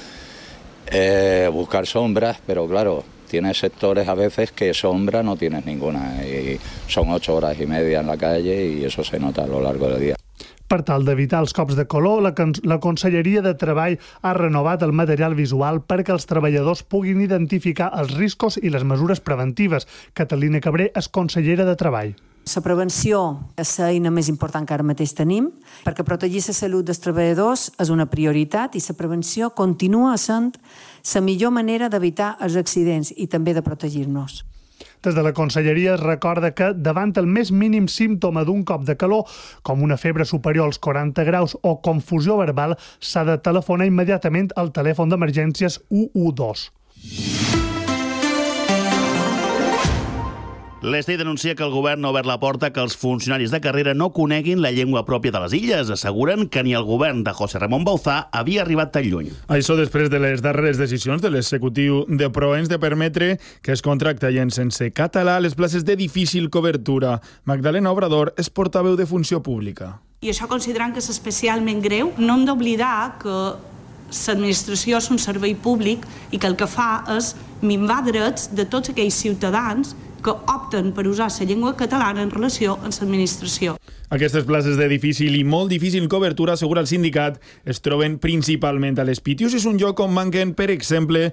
buscar sombras, pero claro, tienes sectores a veces que sombra no tienes ninguna y son 8 horas y media en la calle y eso se nota a lo largo del día. Per tal d'evitar els cops de calor, la Conselleria de Treball ha renovat el material visual perquè els treballadors puguin identificar els riscos i les mesures preventives. Catalina Cabré és consellera de Treball. La prevenció és l'eina més important que ara mateix tenim, perquè protegir la salut dels treballadors és una prioritat i la prevenció continua sent la millor manera d'evitar els accidents i també de protegir-nos. Des de la Conselleria es recorda que davant el més mínim símptoma d'un cop de calor, com una febre superior als 40 graus o confusió verbal, s'ha de telefonar immediatament al telèfon d'emergències 112. L'Estei denuncia que el govern ha obert la porta que els funcionaris de carrera no coneguin la llengua pròpia de les illes. Asseguren que ni el govern de José Ramon Bauzá havia arribat tan lluny. Això després de les darreres decisions de l'executiu de Proens de permetre que es contracten sense català les places de difícil cobertura. Magdalena Obrador és portaveu de Funció Pública. I això considerant que és especialment greu, no hem d'oblidar que l'administració és un servei públic i que el que fa és minvar drets de tots aquells ciutadans que opten per usar la llengua catalana en relació amb l'administració. Aquestes places de difícil i molt difícil cobertura, assegura el sindicat, es troben principalment a les Pitius. És un lloc on manquen, per exemple,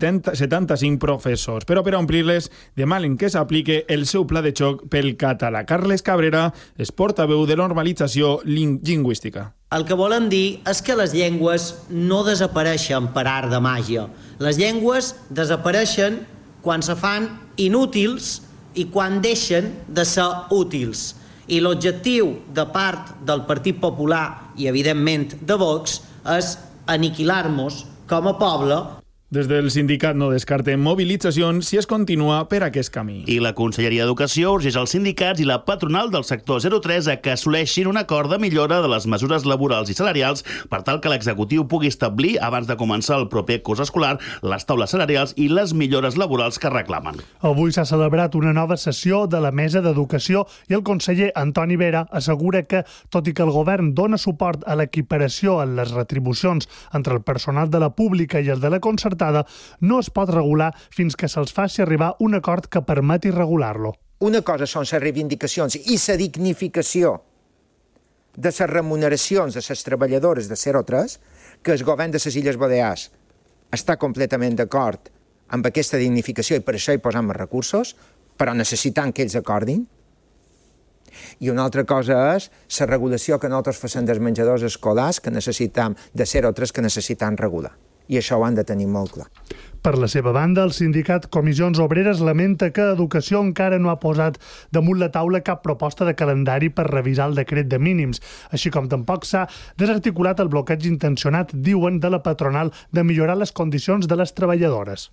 75 professors. Però per omplir-les, demanen que s'aplique el seu pla de xoc pel català. Carles Cabrera és portaveu de normalització lingüística. El que volen dir és que les llengües no desapareixen per art de màgia. Les llengües desapareixen quan se fan inútils i quan deixen de ser útils. I l'objectiu de part del Partit Popular i, evidentment, de Vox és aniquilar-nos com a poble. Des del sindicat no descarten mobilitzacions si es continua per aquest camí. I la Conselleria d'Educació urgeix els sindicats i la patronal del sector 03 a que assoleixin un acord de millora de les mesures laborals i salarials per tal que l'executiu pugui establir, abans de començar el proper curs escolar, les taules salarials i les millores laborals que reclamen. Avui s'ha celebrat una nova sessió de la Mesa d'Educació i el conseller Antoni Vera assegura que, tot i que el govern dona suport a l'equiparació en les retribucions entre el personal de la pública i el de la concertada, no es pot regular fins que se'ls faci arribar un acord que permeti regular-lo. Una cosa són les reivindicacions i la dignificació de les remuneracions de les treballadores de 03, que el govern de les Illes Balears està completament d'acord amb aquesta dignificació i per això hi posam els recursos, però necessitant que ells acordin. I una altra cosa és la regulació que nosaltres facem dels menjadors escolars que necessitam, de 0 a 3 que necessitam regular. I això ho han de tenir molt clar. Per la seva banda, el sindicat Comissions Obreres lamenta que Educació encara no ha posat damunt la taula cap proposta de calendari per revisar el decret de mínims, així com tampoc s'ha desarticulat el bloqueig intencionat, diuen, de la patronal de millorar les condicions de les treballadores.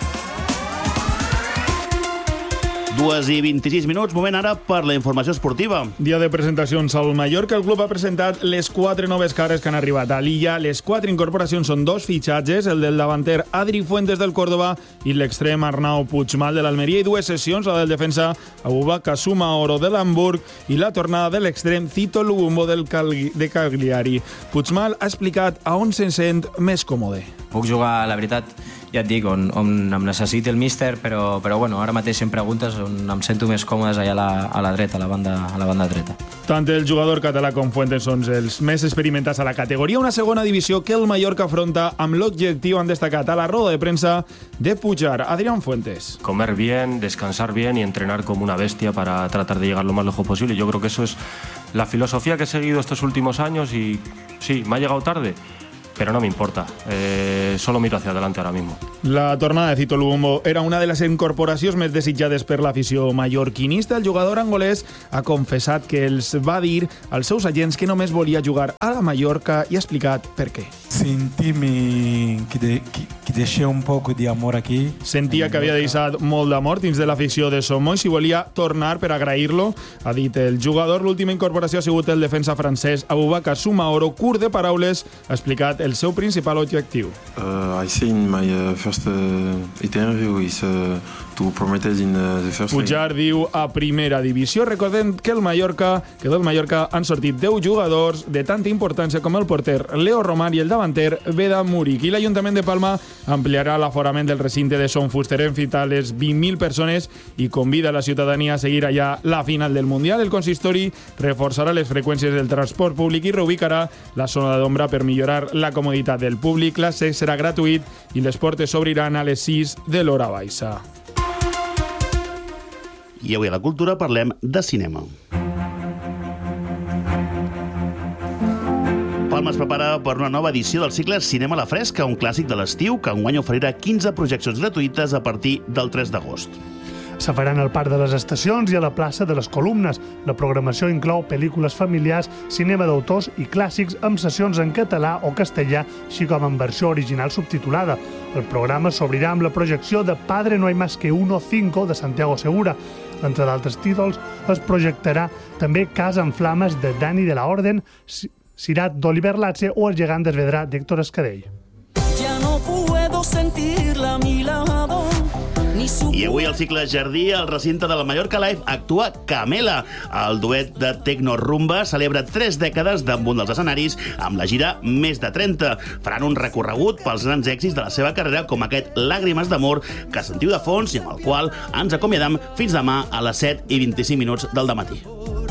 2:26, moment ara per la informació esportiva. Dia de presentacions al Mallorca. El club ha presentat les 4 noves cares que han arribat a l'illa. Les 4 incorporacions són 2 fitxatges, el del davanter Adri Fuentes del Córdoba i l'extrem Arnau Puigmal de l'Almeria, i 2 sessions, la del defensa Abubakar Sumaoro de l'Hamburg i la tornada de l'extrem Cito Lubumbo de Cagliari. Puigmal ha explicat a on se'n sent més còmode. Puc jugar, la veritat, ja et dic, on em necessiti el míster, però bueno, ara mateix si em preguntes on em sento més còmodes allà a la dreta, a la banda dreta. Tant el jugador català com Fuentes són els més experimentats a la categoria, una segona divisió que el Mallorca afronta amb l'objectiu, han destacat a la roda de premsa, de pujar. Adrián Fuentes. Comer bien, descansar bien y entrenar como una bestia para tratar de llegar lo más lejos posible. Yo creo que eso es la filosofía que he seguido estos últimos años y sí, me ha llegado tarde, pero no me importa, solo miro hacia adelante ahora mismo. La tornada de Cito Lubumbo era una de les incorporacions més desitjades per l'afició mallorquinista. El jugador angolès ha confessat que els va dir als seus agents que només volia jugar a la Mallorca i ha explicat per què. Sentí que deixé un poc d'amor aquí. Sentia que havia deixat molt d'amor dins de l'afició de Somos i volia tornar per agrair-lo, ha dit el jugador. L'última incorporació ha sigut el defensa francès Abubakar Sumaoro. Curt de paraules, ha explicat el seu principal objectiu. I say in my first interview is to promote in the first league. Pujar diu a primera divisió. Recordem que del Mallorca han sortit 10 jugadors de tanta importància com el porter Leo Romar i el davanter Beda Murik. I l'Ajuntament de Palma ampliarà l'aforament del recinte de Son Fuster en fins a les 20.000 persones i convida la ciutadania a seguir allà la final del Mundial. El consistori reforçarà les freqüències del transport públic i reubicarà la zona d'ombra per millorar la comoditat del públic. L'accés serà gratuït i les portes s'obriran a les 6 de l'hora baixa. I avui a la cultura parlem de cinema. Palma es prepara per una nova edició del cicle Cinema a la Fresca, un clàssic de l'estiu que enguany oferirà 15 projeccions gratuïtes a partir del 3 d'agost. Se faran al Parc de les Estacions i a la plaça de les Columnes. La programació inclou pel·lícules familiars, cinema d'autors i clàssics amb sessions en català o castellà, així com en versió original subtitulada. El programa s'obrirà amb la projecció de Padre no hay más que uno 5 de Santiago Segura. Entre d'altres títols, es projectarà també Casa en flames de Dani de la Orden, Sirat d'Oliver Latze o El gegant d'Esvedrà d'Héctor Escadell. Ya no puedo sentirla a mi lado. I avui al cicle Jardí, al recinte de la Mallorca Live, actua Camela. El duet de Tecno Rumba celebra 3 dècades damunt dels escenaris amb la gira Més de 30. Faran un recorregut pels grans èxits de la seva carrera, com aquest Làgrimes d'amor, que sentiu de fons i amb el qual ens acomiadam fins demà a les 7:25 del dematí.